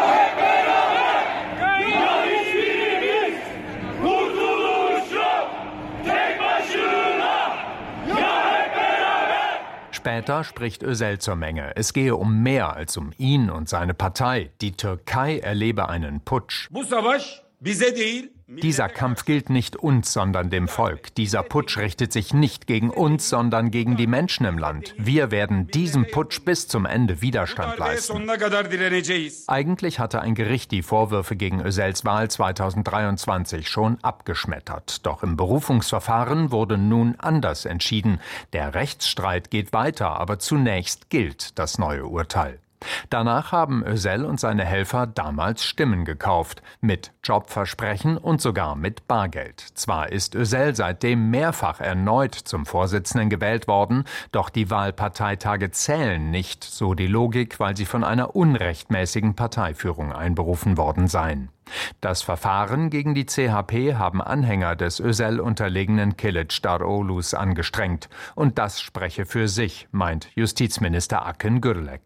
Später spricht Özel zur Menge. Es gehe um mehr als um ihn und seine Partei. Die Türkei erlebe einen Putsch. Dieser Kampf gilt nicht uns, sondern dem Volk. Dieser Putsch richtet sich nicht gegen uns, sondern gegen die Menschen im Land. Wir werden diesem Putsch bis zum Ende Widerstand leisten. Eigentlich hatte ein Gericht die Vorwürfe gegen Özels Wahl zweitausenddreiundzwanzig schon abgeschmettert. Doch im Berufungsverfahren wurde nun anders entschieden. Der Rechtsstreit geht weiter, aber zunächst gilt das neue Urteil. Danach haben Özel und seine Helfer damals Stimmen gekauft, mit Jobversprechen und sogar mit Bargeld. Zwar ist Özel seitdem mehrfach erneut zum Vorsitzenden gewählt worden, doch die Wahlparteitage zählen nicht, so die Logik, weil sie von einer unrechtmäßigen Parteiführung einberufen worden seien. Das Verfahren gegen die C H P haben Anhänger des Özel-unterlegenen Kılıçdaroğlu's angestrengt. Und das spreche für sich, meint Justizminister Akın Gürlek.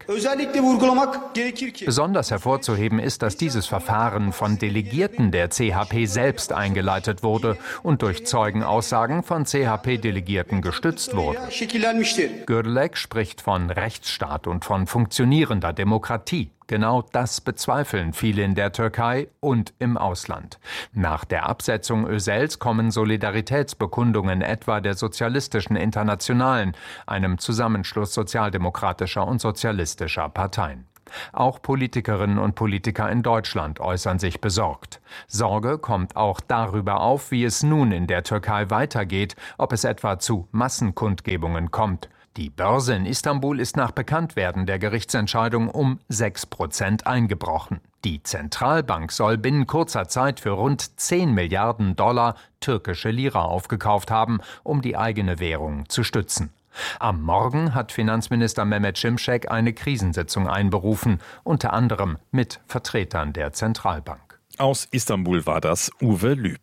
Besonders hervorzuheben ist, dass dieses Verfahren von Delegierten der C H P selbst eingeleitet wurde und durch Zeugenaussagen von C H P-Delegierten gestützt wurde. Gürlek spricht von Rechtsstaat und von funktionierender Demokratie. Genau das bezweifeln viele in der Türkei und im Ausland. Nach der Absetzung Özels kommen Solidaritätsbekundungen etwa der Sozialistischen Internationalen, einem Zusammenschluss sozialdemokratischer und sozialistischer Parteien. Auch Politikerinnen und Politiker in Deutschland äußern sich besorgt. Sorge kommt auch darüber auf, wie es nun in der Türkei weitergeht, ob es etwa zu Massenkundgebungen kommt. Die Börse in Istanbul ist nach Bekanntwerden der Gerichtsentscheidung um sechs Prozent eingebrochen. Die Zentralbank soll binnen kurzer Zeit für rund zehn Milliarden Dollar türkische Lira aufgekauft haben, um die eigene Währung zu stützen. Am Morgen hat Finanzminister Mehmet Şimşek eine Krisensitzung einberufen, unter anderem mit Vertretern der Zentralbank. Aus Istanbul war das Uwe Lüb.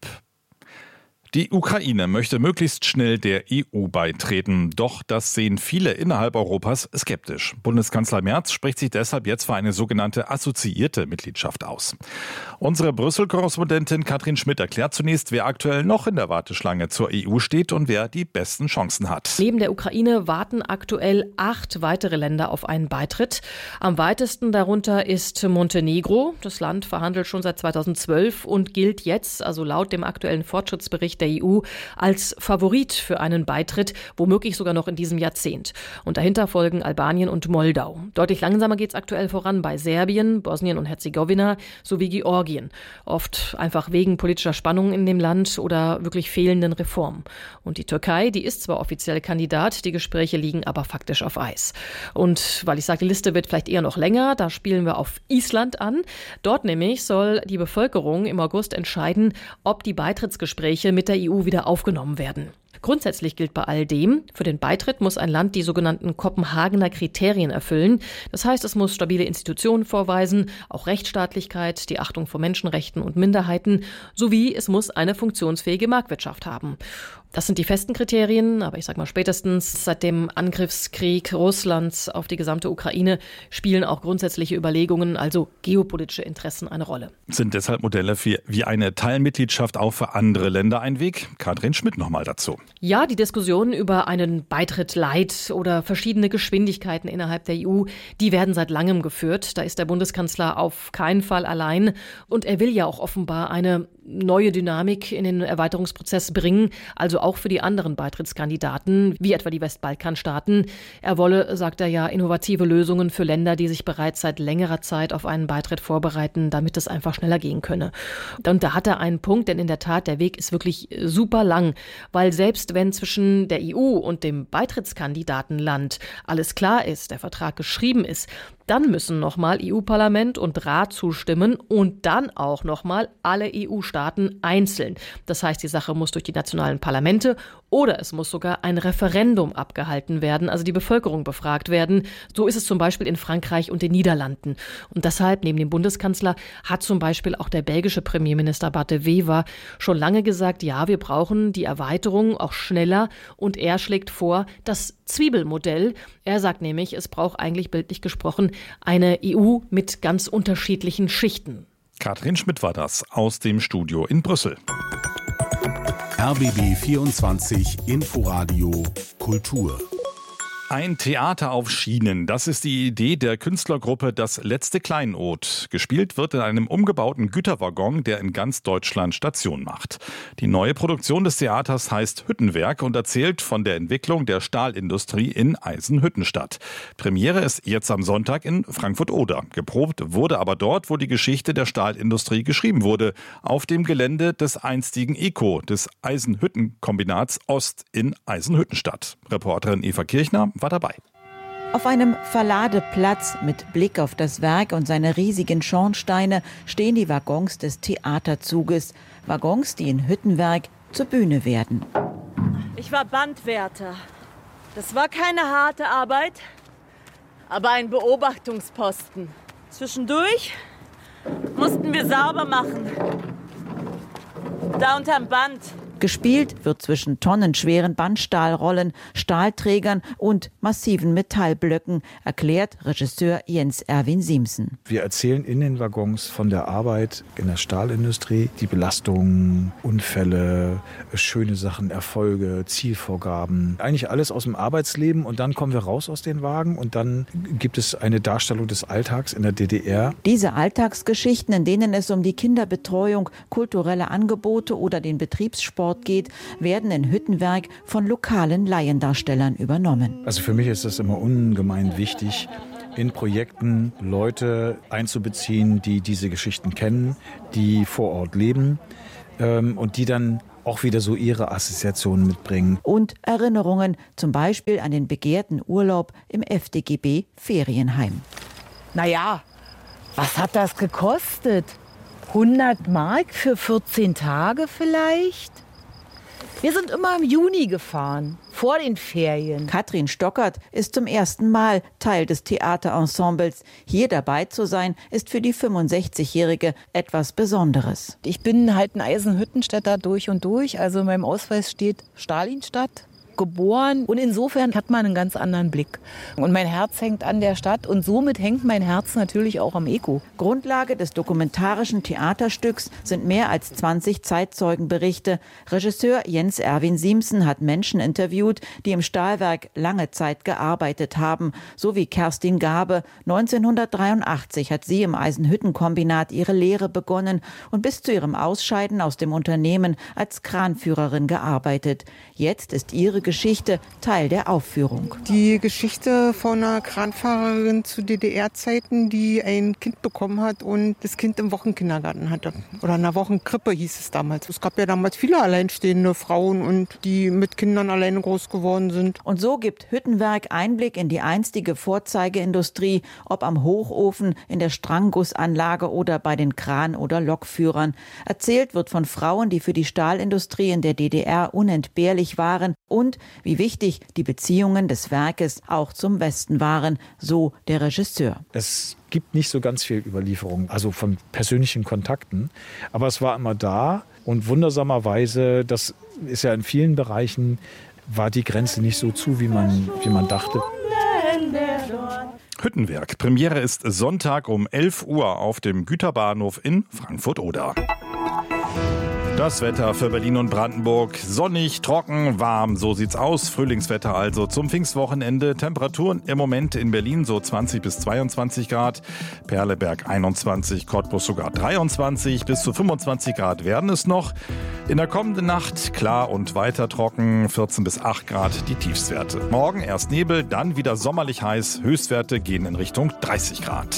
Die Ukraine möchte möglichst schnell der E U beitreten. Doch das sehen viele innerhalb Europas skeptisch. Bundeskanzler Merz spricht sich deshalb jetzt für eine sogenannte assoziierte Mitgliedschaft aus. Unsere Brüssel-Korrespondentin Katrin Schmidt erklärt zunächst, wer aktuell noch in der Warteschlange zur E U steht und wer die besten Chancen hat. Neben der Ukraine warten aktuell acht weitere Länder auf einen Beitritt. Am weitesten darunter ist Montenegro. Das Land verhandelt schon seit zweitausendzwölf und gilt jetzt, also laut dem aktuellen Fortschrittsbericht der E U, als Favorit für einen Beitritt, womöglich sogar noch in diesem Jahrzehnt. Und dahinter folgen Albanien und Moldau. Deutlich langsamer geht es aktuell voran bei Serbien, Bosnien und Herzegowina sowie Georgien. Oft einfach wegen politischer Spannungen in dem Land oder wirklich fehlenden Reformen. Und die Türkei, die ist zwar offiziell Kandidat, die Gespräche liegen aber faktisch auf Eis. Und weil ich sage, die Liste wird vielleicht eher noch länger, da spielen wir auf Island an. Dort nämlich soll die Bevölkerung im August entscheiden, ob die Beitrittsgespräche mit der E U wieder aufgenommen werden. Grundsätzlich gilt bei all dem, für den Beitritt muss ein Land die sogenannten Kopenhagener Kriterien erfüllen. Das heißt, es muss stabile Institutionen vorweisen, auch Rechtsstaatlichkeit, die Achtung vor Menschenrechten und Minderheiten, sowie es muss eine funktionsfähige Marktwirtschaft haben. Das sind die festen Kriterien, aber ich sage mal, spätestens seit dem Angriffskrieg Russlands auf die gesamte Ukraine spielen auch grundsätzliche Überlegungen, also geopolitische Interessen, eine Rolle. Sind deshalb Modelle für, wie eine Teilmitgliedschaft auch für andere Länder ein Weg? Katrin Schmidt nochmal dazu. Ja, die Diskussionen über einen Beitritt light oder verschiedene Geschwindigkeiten innerhalb der E U, die werden seit langem geführt. Da ist der Bundeskanzler auf keinen Fall allein. Und er will ja auch offenbar eine neue Dynamik in den Erweiterungsprozess bringen, also auch für die anderen Beitrittskandidaten, wie etwa die Westbalkanstaaten. Er wolle, sagt er ja, innovative Lösungen für Länder, die sich bereits seit längerer Zeit auf einen Beitritt vorbereiten, damit es einfach schneller gehen könne. Und da hat er einen Punkt, denn in der Tat, der Weg ist wirklich super lang, weil selbst wenn zwischen der E U und dem Beitrittskandidatenland alles klar ist, der Vertrag geschrieben ist, dann müssen nochmal E U-Parlament und Rat zustimmen und dann auch nochmal alle E U-Staaten einzeln. Das heißt, die Sache muss durch die nationalen Parlamente oder es muss sogar ein Referendum abgehalten werden, also die Bevölkerung befragt werden. So ist es zum Beispiel in Frankreich und den Niederlanden. Und deshalb, neben dem Bundeskanzler, hat zum Beispiel auch der belgische Premierminister Bart de Wever schon lange gesagt, ja, wir brauchen die Erweiterung auch schneller. Und er schlägt vor, das Zwiebelmodell. Er sagt nämlich, es braucht eigentlich bildlich gesprochen eine E U mit ganz unterschiedlichen Schichten. Katrin Schmidt war das aus dem Studio in Brüssel. R B B vierundzwanzig Inforadio Kultur. Ein Theater auf Schienen, das ist die Idee der Künstlergruppe Das letzte Kleinod. Gespielt wird in einem umgebauten Güterwaggon, der in ganz Deutschland Station macht. Die neue Produktion des Theaters heißt Hüttenwerk und erzählt von der Entwicklung der Stahlindustrie in Eisenhüttenstadt. Premiere ist jetzt am Sonntag in Frankfurt-Oder. Geprobt wurde aber dort, wo die Geschichte der Stahlindustrie geschrieben wurde, auf dem Gelände des einstigen ECO, des Eisenhüttenkombinats Ost in Eisenhüttenstadt. Reporterin Eva Kirchner war dabei. Auf einem Verladeplatz mit Blick auf das Werk und seine riesigen Schornsteine stehen die Waggons des Theaterzuges. Waggons, die in Hüttenwerk zur Bühne werden. Ich war Bandwärter. Das war keine harte Arbeit, aber ein Beobachtungsposten. Zwischendurch Mussten wir sauber machen. Da unterm Band. Gespielt wird zwischen tonnenschweren Bandstahlrollen, Stahlträgern und massiven Metallblöcken, erklärt Regisseur Jens Erwin Siemsen. Wir erzählen in den Waggons von der Arbeit in der Stahlindustrie, die Belastungen, Unfälle, schöne Sachen, Erfolge, Zielvorgaben. Eigentlich alles aus dem Arbeitsleben und dann kommen wir raus aus den Wagen und dann gibt es eine Darstellung des Alltags in der D D R. Diese Alltagsgeschichten, in denen es um die Kinderbetreuung, kulturelle Angebote oder den Betriebssport geht, werden in Hüttenwerk von lokalen Laiendarstellern übernommen. Also für mich ist es immer ungemein wichtig, in Projekten Leute einzubeziehen, die diese Geschichten kennen, die vor Ort leben ähm, und die dann auch wieder so ihre Assoziationen mitbringen. Und Erinnerungen, zum Beispiel an den begehrten Urlaub im F D G B Ferienheim. Naja, was hat das gekostet? hundert Mark für vierzehn Tage vielleicht? Wir sind immer im Juni gefahren, vor den Ferien. Katrin Stockert ist zum ersten Mal Teil des Theaterensembles. Hier dabei zu sein, ist für die fünfundsechzigjährige etwas Besonderes. Ich bin halt ein Eisenhüttenstädter durch und durch. Also in meinem Ausweis steht Stalinstadt. Geboren und insofern hat man einen ganz anderen Blick. Und mein Herz hängt an der Stadt und somit hängt mein Herz natürlich auch am Eko. Grundlage des dokumentarischen Theaterstücks sind mehr als zwanzig Zeitzeugenberichte. Regisseur Jens Erwin Siemsen hat Menschen interviewt, die im Stahlwerk lange Zeit gearbeitet haben, so wie Kerstin Gabe. neunzehnhundertdreiundachtzig hat sie im Eisenhüttenkombinat ihre Lehre begonnen und bis zu ihrem Ausscheiden aus dem Unternehmen als Kranführerin gearbeitet. Jetzt ist ihre Geschichte Teil der Aufführung. Die Geschichte von einer Kranfahrerin zu D D R-Zeiten, die ein Kind bekommen hat und das Kind im Wochenkindergarten hatte. Oder in einer Wochenkrippe hieß es damals. Es gab ja damals viele alleinstehende Frauen, und die mit Kindern alleine groß geworden sind. Und so gibt Hüttenwerk Einblick in die einstige Vorzeigeindustrie, ob am Hochofen, in der Stranggussanlage oder bei den Kran- oder Lokführern. Erzählt wird von Frauen, die für die Stahlindustrie in der D D R unentbehrlich waren, und wie wichtig die Beziehungen des Werkes auch zum Westen waren, so der Regisseur. Es gibt nicht so ganz viel Überlieferung, also von persönlichen Kontakten, aber es war immer da und wundersamerweise, das ist ja in vielen Bereichen, war die Grenze nicht so zu, wie man, wie man dachte. Hüttenwerk. Premiere ist Sonntag um elf Uhr auf dem Güterbahnhof in Frankfurt-Oder. Das Wetter für Berlin und Brandenburg. Sonnig, trocken, warm, so sieht's aus. Frühlingswetter also zum Pfingstwochenende. Temperaturen im Moment in Berlin so zwanzig bis zweiundzwanzig Grad. Perleberg einundzwanzig, Cottbus sogar dreiundzwanzig. Bis zu fünfundzwanzig Grad werden es noch. In der kommenden Nacht klar und weiter trocken. vierzehn bis acht Grad die Tiefstwerte. Morgen erst Nebel, dann wieder sommerlich heiß. Höchstwerte gehen in Richtung dreißig Grad.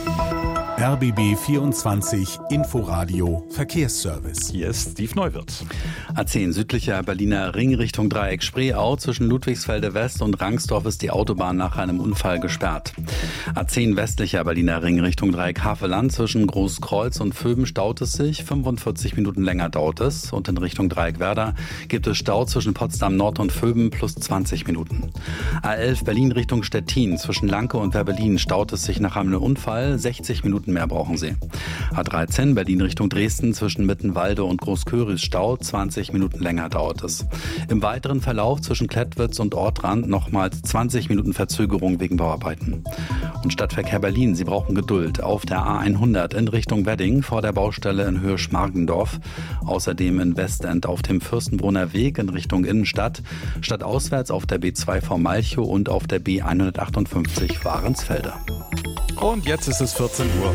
R B B vierundzwanzig Inforadio Verkehrsservice. Hier ist Steve Neuwirth. A zehn südlicher Berliner Ring Richtung Dreieck Spreeau. Zwischen Ludwigsfelde West und Rangsdorf ist die Autobahn nach einem Unfall gesperrt. A zehn westlicher Berliner Ring Richtung Dreieck Havelland. Zwischen Großkreuz und Vöben staut es sich. fünfundvierzig Minuten länger dauert es. Und in Richtung Dreieck Werder gibt es Stau zwischen Potsdam Nord und Vöben plus zwanzig Minuten. A elf Berlin Richtung Stettin. Zwischen Lanke und Werbelin staut es sich nach einem Unfall. sechzig Minuten mehr brauchen Sie. A dreizehn Berlin Richtung Dresden. Zwischen Mittenwalde und Großköris Stau. zwanzig Minuten länger dauert es. Im weiteren Verlauf zwischen Klettwitz und Ortrand nochmals zwanzig Minuten Verzögerung wegen Bauarbeiten. Und Stadtverkehr Berlin, Sie brauchen Geduld. Auf der A hundert in Richtung Wedding vor der Baustelle in Höhe Schmargendorf. Außerdem in Westend auf dem Fürstenbrunner Weg in Richtung Innenstadt. Stadtauswärts auf der B zwei vor Malchow und auf der B hundertachtundfünfzig Warensfelde. Und jetzt ist es vierzehn Uhr.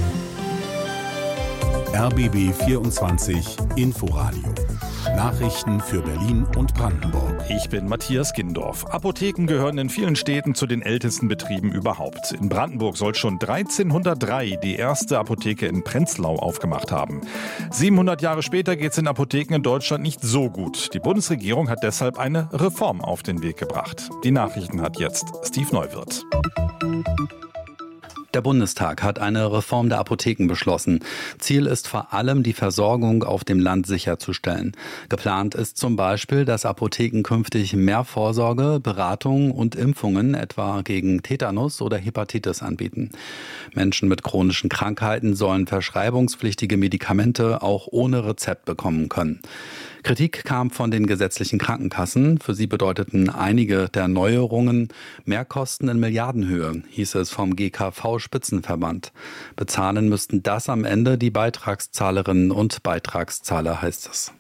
R B B vierundzwanzig Inforadio. Nachrichten für Berlin und Brandenburg. Ich bin Matthias Gindorf. Apotheken gehören in vielen Städten zu den ältesten Betrieben überhaupt. In Brandenburg soll schon dreizehnhundertdrei die erste Apotheke in Prenzlau aufgemacht haben. siebenhundert Jahre später geht es in Apotheken in Deutschland nicht so gut. Die Bundesregierung hat deshalb eine Reform auf den Weg gebracht. Die Nachrichten hat jetzt Steve Neuwirth. Der Bundestag hat eine Reform der Apotheken beschlossen. Ziel ist vor allem, die Versorgung auf dem Land sicherzustellen. Geplant ist zum Beispiel, dass Apotheken künftig mehr Vorsorge, Beratung und Impfungen, etwa gegen Tetanus oder Hepatitis, anbieten. Menschen mit chronischen Krankheiten sollen verschreibungspflichtige Medikamente auch ohne Rezept bekommen können. Kritik kam von den gesetzlichen Krankenkassen. Für sie bedeuteten einige der Neuerungen Mehrkosten in Milliardenhöhe, hieß es vom G K V-Spitzenverband. Bezahlen müssten das am Ende die Beitragszahlerinnen und Beitragszahler, heißt es.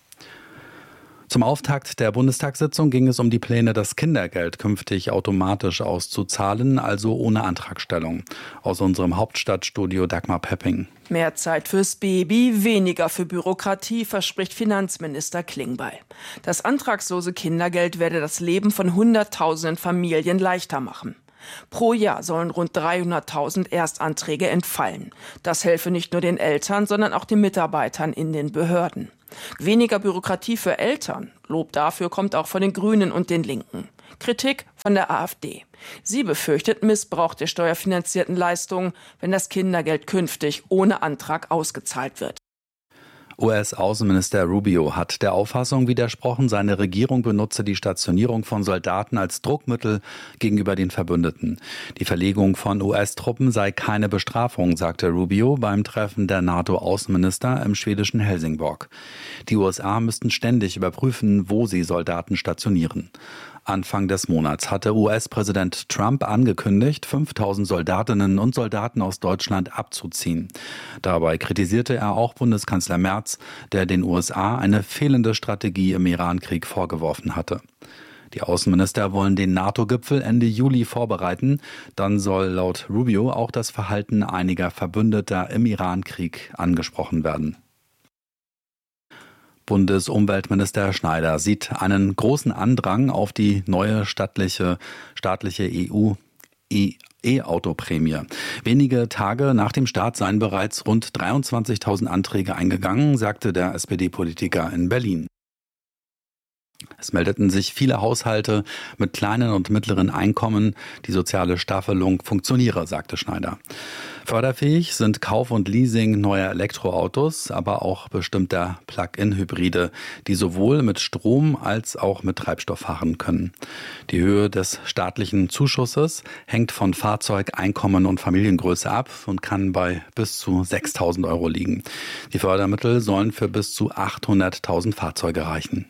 Zum Auftakt der Bundestagssitzung ging es um die Pläne, das Kindergeld künftig automatisch auszuzahlen, also ohne Antragstellung. Aus unserem Hauptstadtstudio Dagmar Pepping. Mehr Zeit fürs Baby, weniger für Bürokratie, verspricht Finanzminister Klingbeil. Das antragslose Kindergeld werde das Leben von Hunderttausenden Familien leichter machen. Pro Jahr sollen rund dreihunderttausend Erstanträge entfallen. Das helfe nicht nur den Eltern, sondern auch den Mitarbeitern in den Behörden. Weniger Bürokratie für Eltern. Lob dafür kommt auch von den Grünen und den Linken. Kritik von der AfD. Sie befürchtet Missbrauch der steuerfinanzierten Leistungen, wenn das Kindergeld künftig ohne Antrag ausgezahlt wird. U S-Außenminister Rubio hat der Auffassung widersprochen, seine Regierung benutze die Stationierung von Soldaten als Druckmittel gegenüber den Verbündeten. Die Verlegung von U S-Truppen sei keine Bestrafung, sagte Rubio beim Treffen der NATO-Außenminister im schwedischen Helsingborg. Die U S A müssten ständig überprüfen, wo sie Soldaten stationieren. Anfang des Monats hatte U S-Präsident Trump angekündigt, fünftausend Soldatinnen und Soldaten aus Deutschland abzuziehen. Dabei kritisierte er auch Bundeskanzler Merz, der den U S A eine fehlende Strategie im Iran-Krieg vorgeworfen hatte. Die Außenminister wollen den NATO-Gipfel Ende Juli vorbereiten. Dann soll laut Rubio auch das Verhalten einiger Verbündeter im Iran-Krieg angesprochen werden. Bundesumweltminister Schneider sieht einen großen Andrang auf die neue staatliche, staatliche E U E-Auto-Prämie. Wenige Tage nach dem Start seien bereits rund dreiundzwanzigtausend Anträge eingegangen, sagte der S P D-Politiker in Berlin. Es meldeten sich viele Haushalte mit kleinen und mittleren Einkommen. Die soziale Staffelung funktioniere, sagte Schneider. Förderfähig sind Kauf und Leasing neuer Elektroautos, aber auch bestimmter Plug-in-Hybride, die sowohl mit Strom als auch mit Treibstoff fahren können. Die Höhe des staatlichen Zuschusses hängt von Fahrzeug, Einkommen und Familiengröße ab und kann bei bis zu sechstausend Euro liegen. Die Fördermittel sollen für bis zu achthunderttausend Fahrzeuge reichen.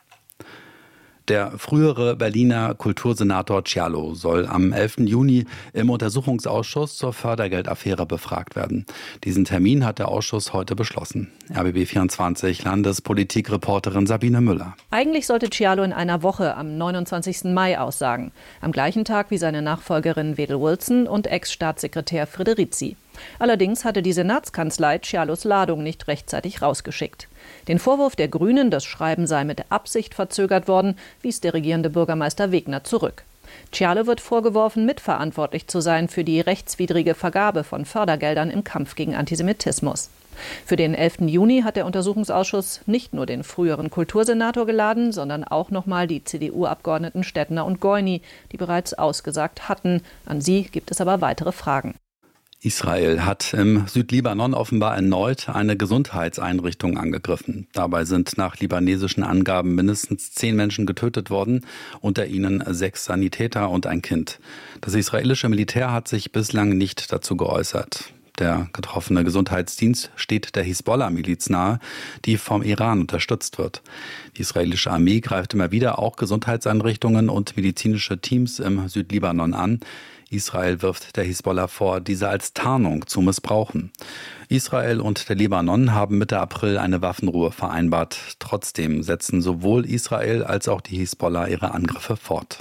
Der frühere Berliner Kultursenator Cialo soll am elften Juni im Untersuchungsausschuss zur Fördergeldaffäre befragt werden. Diesen Termin hat der Ausschuss heute beschlossen. R B B vierundzwanzig Landespolitikreporterin Sabine Müller. Eigentlich sollte Cialo in einer Woche am neunundzwanzigsten Mai aussagen. Am gleichen Tag wie seine Nachfolgerin Wedel Wilson und Ex-Staatssekretär Frederici. Allerdings hatte die Senatskanzlei Cialos Ladung nicht rechtzeitig rausgeschickt. Den Vorwurf der Grünen, das Schreiben sei mit Absicht verzögert worden, wies der regierende Bürgermeister Wegner zurück. Cialo wird vorgeworfen, mitverantwortlich zu sein für die rechtswidrige Vergabe von Fördergeldern im Kampf gegen Antisemitismus. Für den elften Juni hat der Untersuchungsausschuss nicht nur den früheren Kultursenator geladen, sondern auch nochmal die C D U-Abgeordneten Stettner und Goini, die bereits ausgesagt hatten. An sie gibt es aber weitere Fragen. Israel hat im Südlibanon offenbar erneut eine Gesundheitseinrichtung angegriffen. Dabei sind nach libanesischen Angaben mindestens zehn Menschen getötet worden, unter ihnen sechs Sanitäter und ein Kind. Das israelische Militär hat sich bislang nicht dazu geäußert. Der getroffene Gesundheitsdienst steht der Hisbollah-Miliz nahe, die vom Iran unterstützt wird. Die israelische Armee greift immer wieder auch Gesundheitseinrichtungen und medizinische Teams im Südlibanon an. Israel wirft der Hisbollah vor, diese als Tarnung zu missbrauchen. Israel und der Libanon haben Mitte April eine Waffenruhe vereinbart. Trotzdem setzen sowohl Israel als auch die Hisbollah ihre Angriffe fort.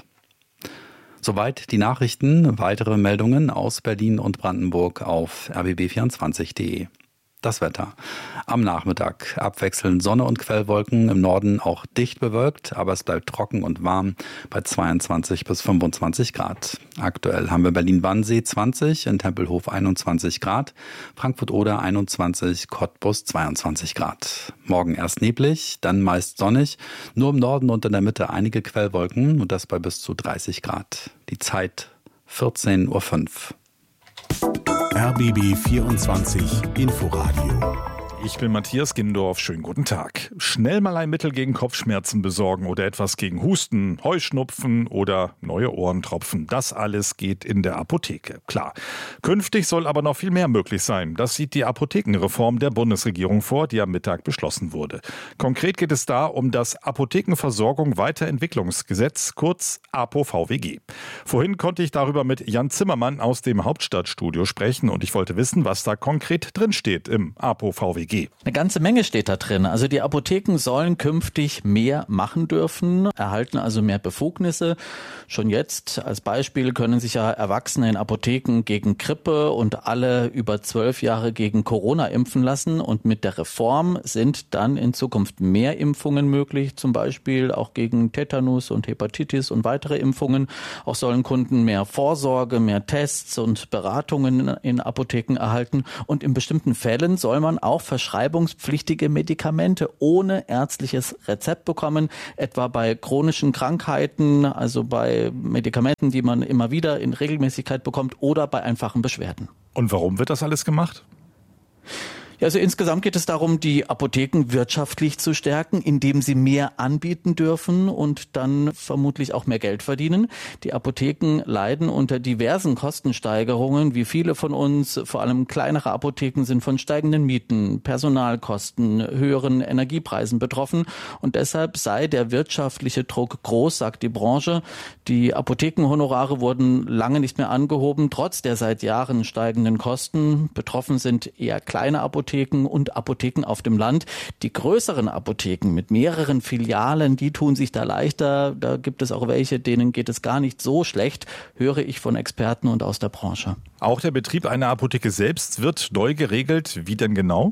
Soweit die Nachrichten. Weitere Meldungen aus Berlin und Brandenburg auf r b b vierundzwanzig punkt de. Das Wetter. Am Nachmittag abwechselnd Sonne und Quellwolken, im Norden auch dicht bewölkt, aber es bleibt trocken und warm bei zweiundzwanzig bis fünfundzwanzig Grad. Aktuell haben wir Berlin-Wannsee zwanzig, in Tempelhof einundzwanzig Grad, Frankfurt-Oder einundzwanzig, Cottbus zweiundzwanzig Grad. Morgen erst neblig, dann meist sonnig, nur im Norden und in der Mitte einige Quellwolken und das bei bis zu dreißig Grad. Die Zeit vierzehn Uhr fünf. R B B vierundzwanzig Inforadio. Ich bin Matthias Gindorf. Schönen guten Tag. Schnell mal ein Mittel gegen Kopfschmerzen besorgen oder etwas gegen Husten, Heuschnupfen oder neue Ohrentropfen. Das alles geht in der Apotheke. Klar. Künftig soll aber noch viel mehr möglich sein. Das sieht die Apothekenreform der Bundesregierung vor, die am Mittag beschlossen wurde. Konkret geht es da um das Apothekenversorgung Weiterentwicklungsgesetz, kurz A P O V W G. Vorhin konnte ich darüber mit Jan Zimmermann aus dem Hauptstadtstudio sprechen und ich wollte wissen, was da konkret drinsteht im A P O V W G. Eine ganze Menge steht da drin. Also die Apotheken sollen künftig mehr machen dürfen, erhalten also mehr Befugnisse. Schon jetzt als Beispiel können sich ja Erwachsene in Apotheken gegen Grippe und alle über zwölf Jahre gegen Corona impfen lassen. Und mit der Reform sind dann in Zukunft mehr Impfungen möglich, zum Beispiel auch gegen Tetanus und Hepatitis und weitere Impfungen. Auch sollen Kunden mehr Vorsorge, mehr Tests und Beratungen in Apotheken erhalten. Und in bestimmten Fällen soll man auch verschreibungspflichtige Medikamente ohne ärztliches Rezept bekommen, etwa bei chronischen Krankheiten, also bei Medikamenten, die man immer wieder in Regelmäßigkeit bekommt oder bei einfachen Beschwerden. Und warum wird das alles gemacht? Ja, also insgesamt geht es darum, die Apotheken wirtschaftlich zu stärken, indem sie mehr anbieten dürfen und dann vermutlich auch mehr Geld verdienen. Die Apotheken leiden unter diversen Kostensteigerungen, wie viele von uns. Vor allem kleinere Apotheken sind von steigenden Mieten, Personalkosten, höheren Energiepreisen betroffen. Und deshalb sei der wirtschaftliche Druck groß, sagt die Branche. Die Apothekenhonorare wurden lange nicht mehr angehoben, trotz der seit Jahren steigenden Kosten. Betroffen sind eher kleine Apotheken und Apotheken auf dem Land. Die größeren Apotheken mit mehreren Filialen, die tun sich da leichter. Da gibt es auch welche, denen geht es gar nicht so schlecht, höre ich von Experten und aus der Branche. Auch der Betrieb einer Apotheke selbst wird neu geregelt. Wie denn genau?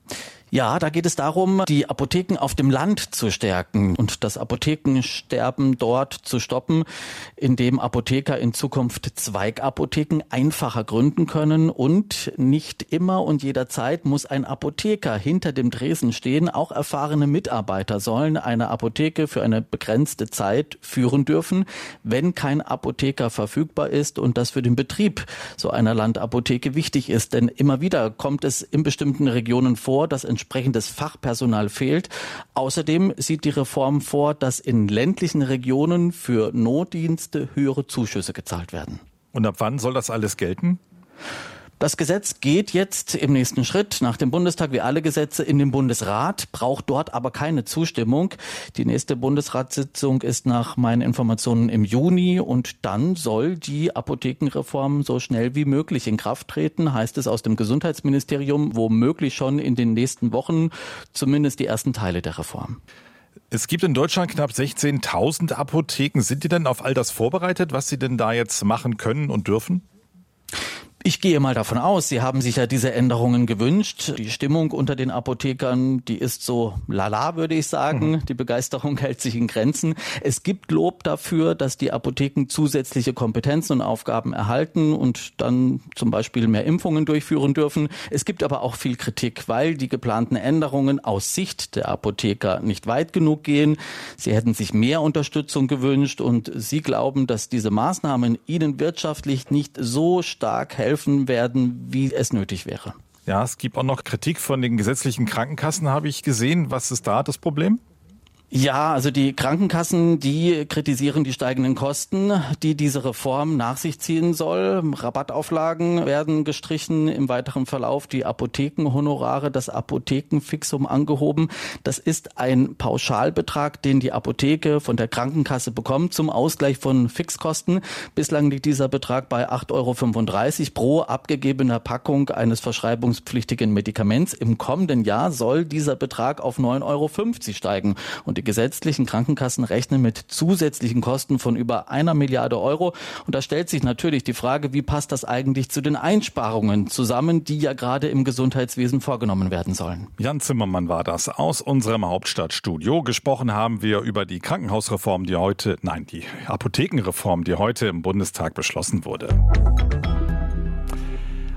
Ja, da geht es darum, die Apotheken auf dem Land zu stärken und das Apothekensterben dort zu stoppen, indem Apotheker in Zukunft Zweigapotheken einfacher gründen können. Und nicht immer und jederzeit muss ein Apotheker hinter dem Tresen stehen. Auch erfahrene Mitarbeiter sollen eine Apotheke für eine begrenzte Zeit führen dürfen, wenn kein Apotheker verfügbar ist und das für den Betrieb so einer Landapotheke wichtig ist. Denn immer wieder kommt es in bestimmten Regionen vor, dass entsprechendes Fachpersonal fehlt. Außerdem sieht die Reform vor, dass in ländlichen Regionen für Notdienste höhere Zuschüsse gezahlt werden. Und ab wann soll das alles gelten? Das Gesetz geht jetzt im nächsten Schritt nach dem Bundestag wie alle Gesetze in den Bundesrat, braucht dort aber keine Zustimmung. Die nächste Bundesratssitzung ist nach meinen Informationen im Juni und dann soll die Apothekenreform so schnell wie möglich in Kraft treten, heißt es aus dem Gesundheitsministerium, womöglich schon in den nächsten Wochen, zumindest die ersten Teile der Reform. Es gibt in Deutschland knapp sechzehntausend Apotheken. Sind die denn auf all das vorbereitet, was sie denn da jetzt machen können und dürfen? Ich gehe mal davon aus, Sie haben sich ja diese Änderungen gewünscht. Die Stimmung unter den Apothekern, die ist so lala, würde ich sagen. Mhm. Die Begeisterung hält sich in Grenzen. Es gibt Lob dafür, dass die Apotheken zusätzliche Kompetenzen und Aufgaben erhalten und dann zum Beispiel mehr Impfungen durchführen dürfen. Es gibt aber auch viel Kritik, weil die geplanten Änderungen aus Sicht der Apotheker nicht weit genug gehen. Sie hätten sich mehr Unterstützung gewünscht und Sie glauben, dass diese Maßnahmen Ihnen wirtschaftlich nicht so stark helfen werden, wie es nötig wäre. Ja, es gibt auch noch Kritik von den gesetzlichen Krankenkassen, habe ich gesehen. Was ist da das Problem? Ja, also die Krankenkassen, die kritisieren die steigenden Kosten, die diese Reform nach sich ziehen soll. Rabattauflagen werden gestrichen, im weiteren Verlauf die Apothekenhonorare, das Apothekenfixum angehoben. Das ist ein Pauschalbetrag, den die Apotheke von der Krankenkasse bekommt zum Ausgleich von Fixkosten. Bislang liegt dieser Betrag bei acht Euro fünfunddreißig pro abgegebener Packung eines verschreibungspflichtigen Medikaments. Im kommenden Jahr soll dieser Betrag auf neun Euro fünfzig steigen. Und die gesetzlichen Krankenkassen rechnen mit zusätzlichen Kosten von über einer Milliarde Euro. Und da stellt sich natürlich die Frage, wie passt das eigentlich zu den Einsparungen zusammen, die ja gerade im Gesundheitswesen vorgenommen werden sollen. Jan Zimmermann war das aus unserem Hauptstadtstudio. Gesprochen haben wir über die Krankenhausreform, die heute, nein, die Apothekenreform, die heute im Bundestag beschlossen wurde.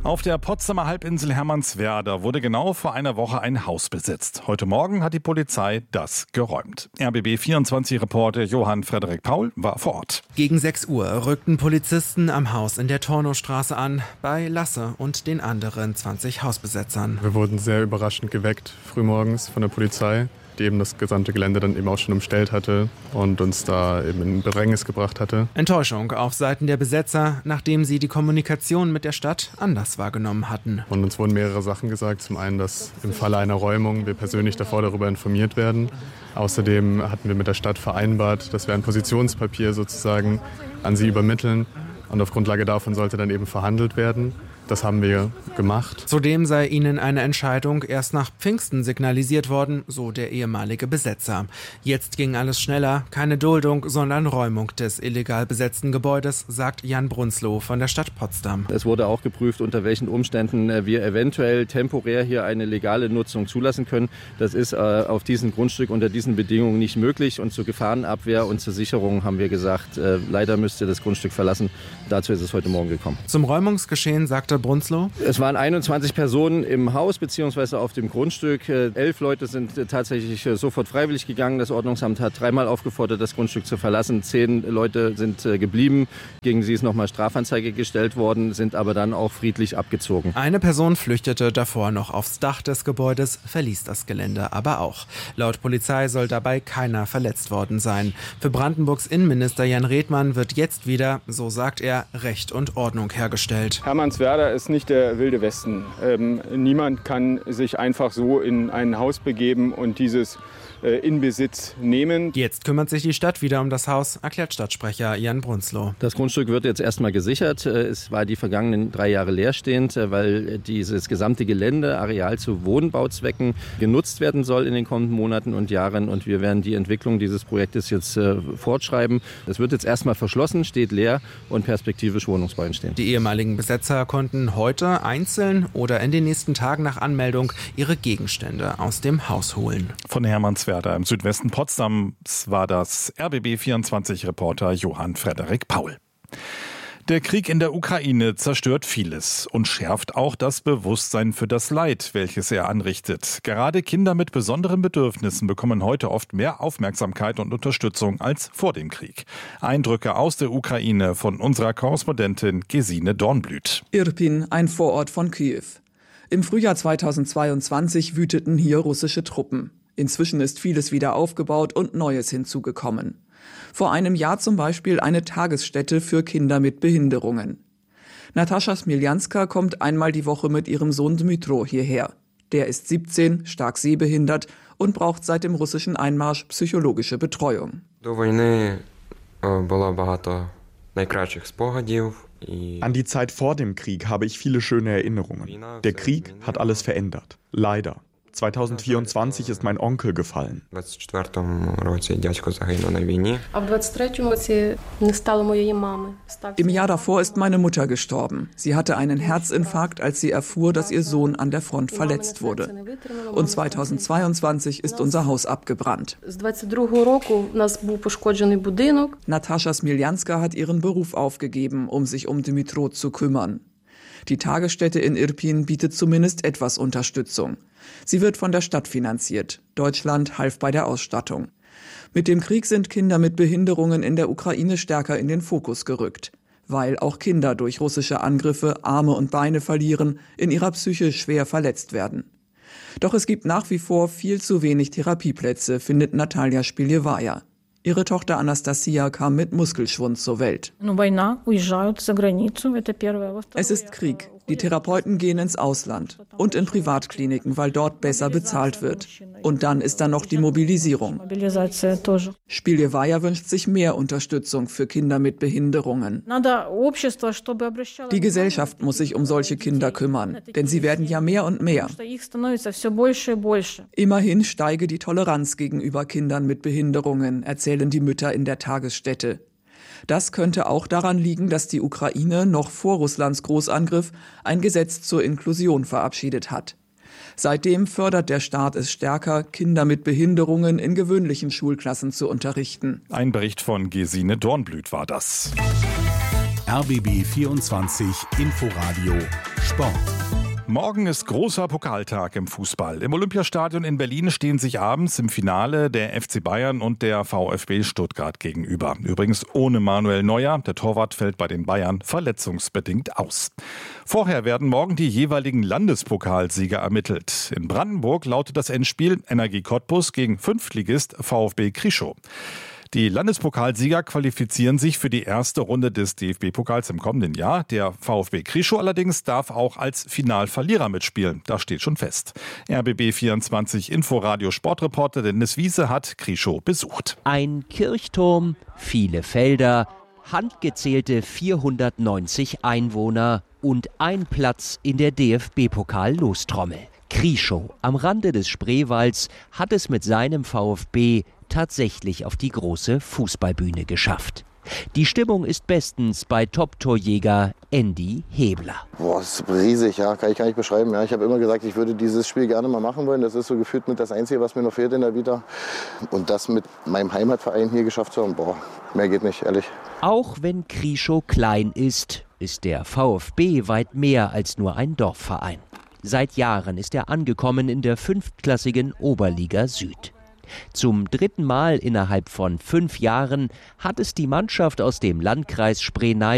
Auf der Potsdamer Halbinsel Hermannswerder wurde genau vor einer Woche ein Haus besetzt. Heute Morgen hat die Polizei das geräumt. R B B vierundzwanzig-Reporter Johann Frederik Paul war vor Ort. Gegen sechs Uhr rückten Polizisten am Haus in der Tornowstraße an, bei Lasse und den anderen zwanzig Hausbesetzern. Wir wurden sehr überraschend geweckt, frühmorgens von der Polizei, die eben das gesamte Gelände dann eben auch schon umstellt hatte und uns da eben in Bedrängnis gebracht hatte. Enttäuschung auf Seiten der Besetzer, nachdem sie die Kommunikation mit der Stadt anders wahrgenommen hatten. Und uns wurden mehrere Sachen gesagt. Zum einen, dass im Falle einer Räumung wir persönlich davor darüber informiert werden. Außerdem hatten wir mit der Stadt vereinbart, dass wir ein Positionspapier sozusagen an sie übermitteln. Und auf Grundlage davon sollte dann eben verhandelt werden. Das haben wir gemacht. Zudem sei ihnen eine Entscheidung erst nach Pfingsten signalisiert worden, so der ehemalige Besetzer. Jetzt ging alles schneller, keine Duldung, sondern Räumung des illegal besetzten Gebäudes, sagt Jan Brunzloh von der Stadt Potsdam. Es wurde auch geprüft, unter welchen Umständen wir eventuell temporär hier eine legale Nutzung zulassen können. Das ist äh, auf diesem Grundstück unter diesen Bedingungen nicht möglich. Und zur Gefahrenabwehr und zur Sicherung haben wir gesagt, äh, leider müsst ihr das Grundstück verlassen. Dazu ist es heute Morgen gekommen. Zum Räumungsgeschehen sagte Brunzloh: Es waren einundzwanzig Personen im Haus bzw. auf dem Grundstück. Elf Leute sind tatsächlich sofort freiwillig gegangen. Das Ordnungsamt hat dreimal aufgefordert, das Grundstück zu verlassen. Zehn Leute sind geblieben. Gegen sie ist nochmal Strafanzeige gestellt worden, sind aber dann auch friedlich abgezogen. Eine Person flüchtete davor noch aufs Dach des Gebäudes, verließ das Gelände aber auch. Laut Polizei soll dabei keiner verletzt worden sein. Für Brandenburgs Innenminister Jan Redmann wird jetzt wieder, so sagt er, Recht und Ordnung hergestellt. Hermannswerder ist nicht der Wilde Westen. Ähm, niemand kann sich einfach so in ein Haus begeben und dieses äh, in Besitz nehmen. Jetzt kümmert sich die Stadt wieder um das Haus, erklärt Stadtsprecher Jan Brunzloh. Das Grundstück wird jetzt erstmal gesichert. Es war die vergangenen drei Jahre leerstehend, weil dieses gesamte Gelände, Areal zu Wohnbauzwecken genutzt werden soll in den kommenden Monaten und Jahren. Und wir werden die Entwicklung dieses Projektes jetzt äh, fortschreiben. Es wird jetzt erstmal verschlossen, steht leer und perspektivisch Wohnungsbau entstehen. Die ehemaligen Besetzer konnten heute einzeln oder in den nächsten Tagen nach Anmeldung ihre Gegenstände aus dem Haus holen. Von Hermannswerder im Südwesten Potsdams war das R B B vierundzwanzig-Reporter Johann Frederik Paul. Der Krieg in der Ukraine zerstört vieles und schärft auch das Bewusstsein für das Leid, welches er anrichtet. Gerade Kinder mit besonderen Bedürfnissen bekommen heute oft mehr Aufmerksamkeit und Unterstützung als vor dem Krieg. Eindrücke aus der Ukraine von unserer Korrespondentin Gesine Dornblüt. Irpin, ein Vorort von Kiew. Im Frühjahr zweitausendzweiundzwanzig wüteten hier russische Truppen. Inzwischen ist vieles wieder aufgebaut und Neues hinzugekommen. Vor einem Jahr zum Beispiel eine Tagesstätte für Kinder mit Behinderungen. Natascha Smiljanska kommt einmal die Woche mit ihrem Sohn Dmytro hierher. Der ist siebzehn, stark sehbehindert und braucht seit dem russischen Einmarsch psychologische Betreuung. An die Zeit vor dem Krieg habe ich viele schöne Erinnerungen. Der Krieg hat alles verändert. Leider. zweitausendvierundzwanzig ist mein Onkel gefallen. Im Jahr davor ist meine Mutter gestorben. Sie hatte einen Herzinfarkt, als sie erfuhr, dass ihr Sohn an der Front verletzt wurde. Und zweitausendzweiundzwanzig ist unser Haus abgebrannt. Natascha Smiljanska hat ihren Beruf aufgegeben, um sich um Dmytro zu kümmern. Die Tagesstätte in Irpin bietet zumindest etwas Unterstützung. Sie wird von der Stadt finanziert. Deutschland half bei der Ausstattung. Mit dem Krieg sind Kinder mit Behinderungen in der Ukraine stärker in den Fokus gerückt, weil auch Kinder durch russische Angriffe Arme und Beine verlieren, in ihrer Psyche schwer verletzt werden. Doch es gibt nach wie vor viel zu wenig Therapieplätze, findet Natalia Spiljewaja. Ihre Tochter Anastasia kam mit Muskelschwund zur Welt. Es ist Krieg. Die Therapeuten gehen ins Ausland und in Privatkliniken, weil dort besser bezahlt wird. Und dann ist da noch die Mobilisierung. Spiljewaja wünscht sich mehr Unterstützung für Kinder mit Behinderungen. Die Gesellschaft muss sich um solche Kinder kümmern, denn sie werden ja mehr und mehr. Immerhin steige die Toleranz gegenüber Kindern mit Behinderungen, erzählen die Mütter in der Tagesstätte. Das könnte auch daran liegen, dass die Ukraine noch vor Russlands Großangriff ein Gesetz zur Inklusion verabschiedet hat. Seitdem fördert der Staat es stärker, Kinder mit Behinderungen in gewöhnlichen Schulklassen zu unterrichten. Ein Bericht von Gesine Dornblüt war das. R B B vierundzwanzig Inforadio Sport. Morgen ist großer Pokaltag im Fußball. Im Olympiastadion in Berlin stehen sich abends im Finale der F C Bayern und der VfB Stuttgart gegenüber. Übrigens ohne Manuel Neuer. Der Torwart fällt bei den Bayern verletzungsbedingt aus. Vorher werden morgen die jeweiligen Landespokalsieger ermittelt. In Brandenburg lautet das Endspiel Energie Cottbus gegen Fünftligist VfB Krischow. Die Landespokalsieger qualifizieren sich für die erste Runde des D F B-Pokals im kommenden Jahr. Der VfB Krischow allerdings darf auch als Finalverlierer mitspielen. Das steht schon fest. R B B vierundzwanzig Inforadio Sportreporter Dennis Wiese hat Krischow besucht. Ein Kirchturm, viele Felder, handgezählte vierhundertneunzig Einwohner und ein Platz in der D F B-Pokal-Lostrommel. Krischow am Rande des Spreewalds hat es mit seinem VfB tatsächlich auf die große Fußballbühne geschafft. Die Stimmung ist bestens bei Top-Torjäger Andy Hebler. Boah, das ist riesig, ja, kann ich gar nicht beschreiben. Ja, ich habe immer gesagt, ich würde dieses Spiel gerne mal machen wollen. Das ist so gefühlt mit das Einzige, was mir noch fehlt in der Vita. Und das mit meinem Heimatverein hier geschafft zu haben, boah, mehr geht nicht, ehrlich. Auch wenn Krischow klein ist, ist der VfB weit mehr als nur ein Dorfverein. Seit Jahren ist er angekommen in der fünftklassigen Oberliga Süd. Zum dritten Mal innerhalb von fünf Jahren hat es die Mannschaft aus dem Landkreis Spree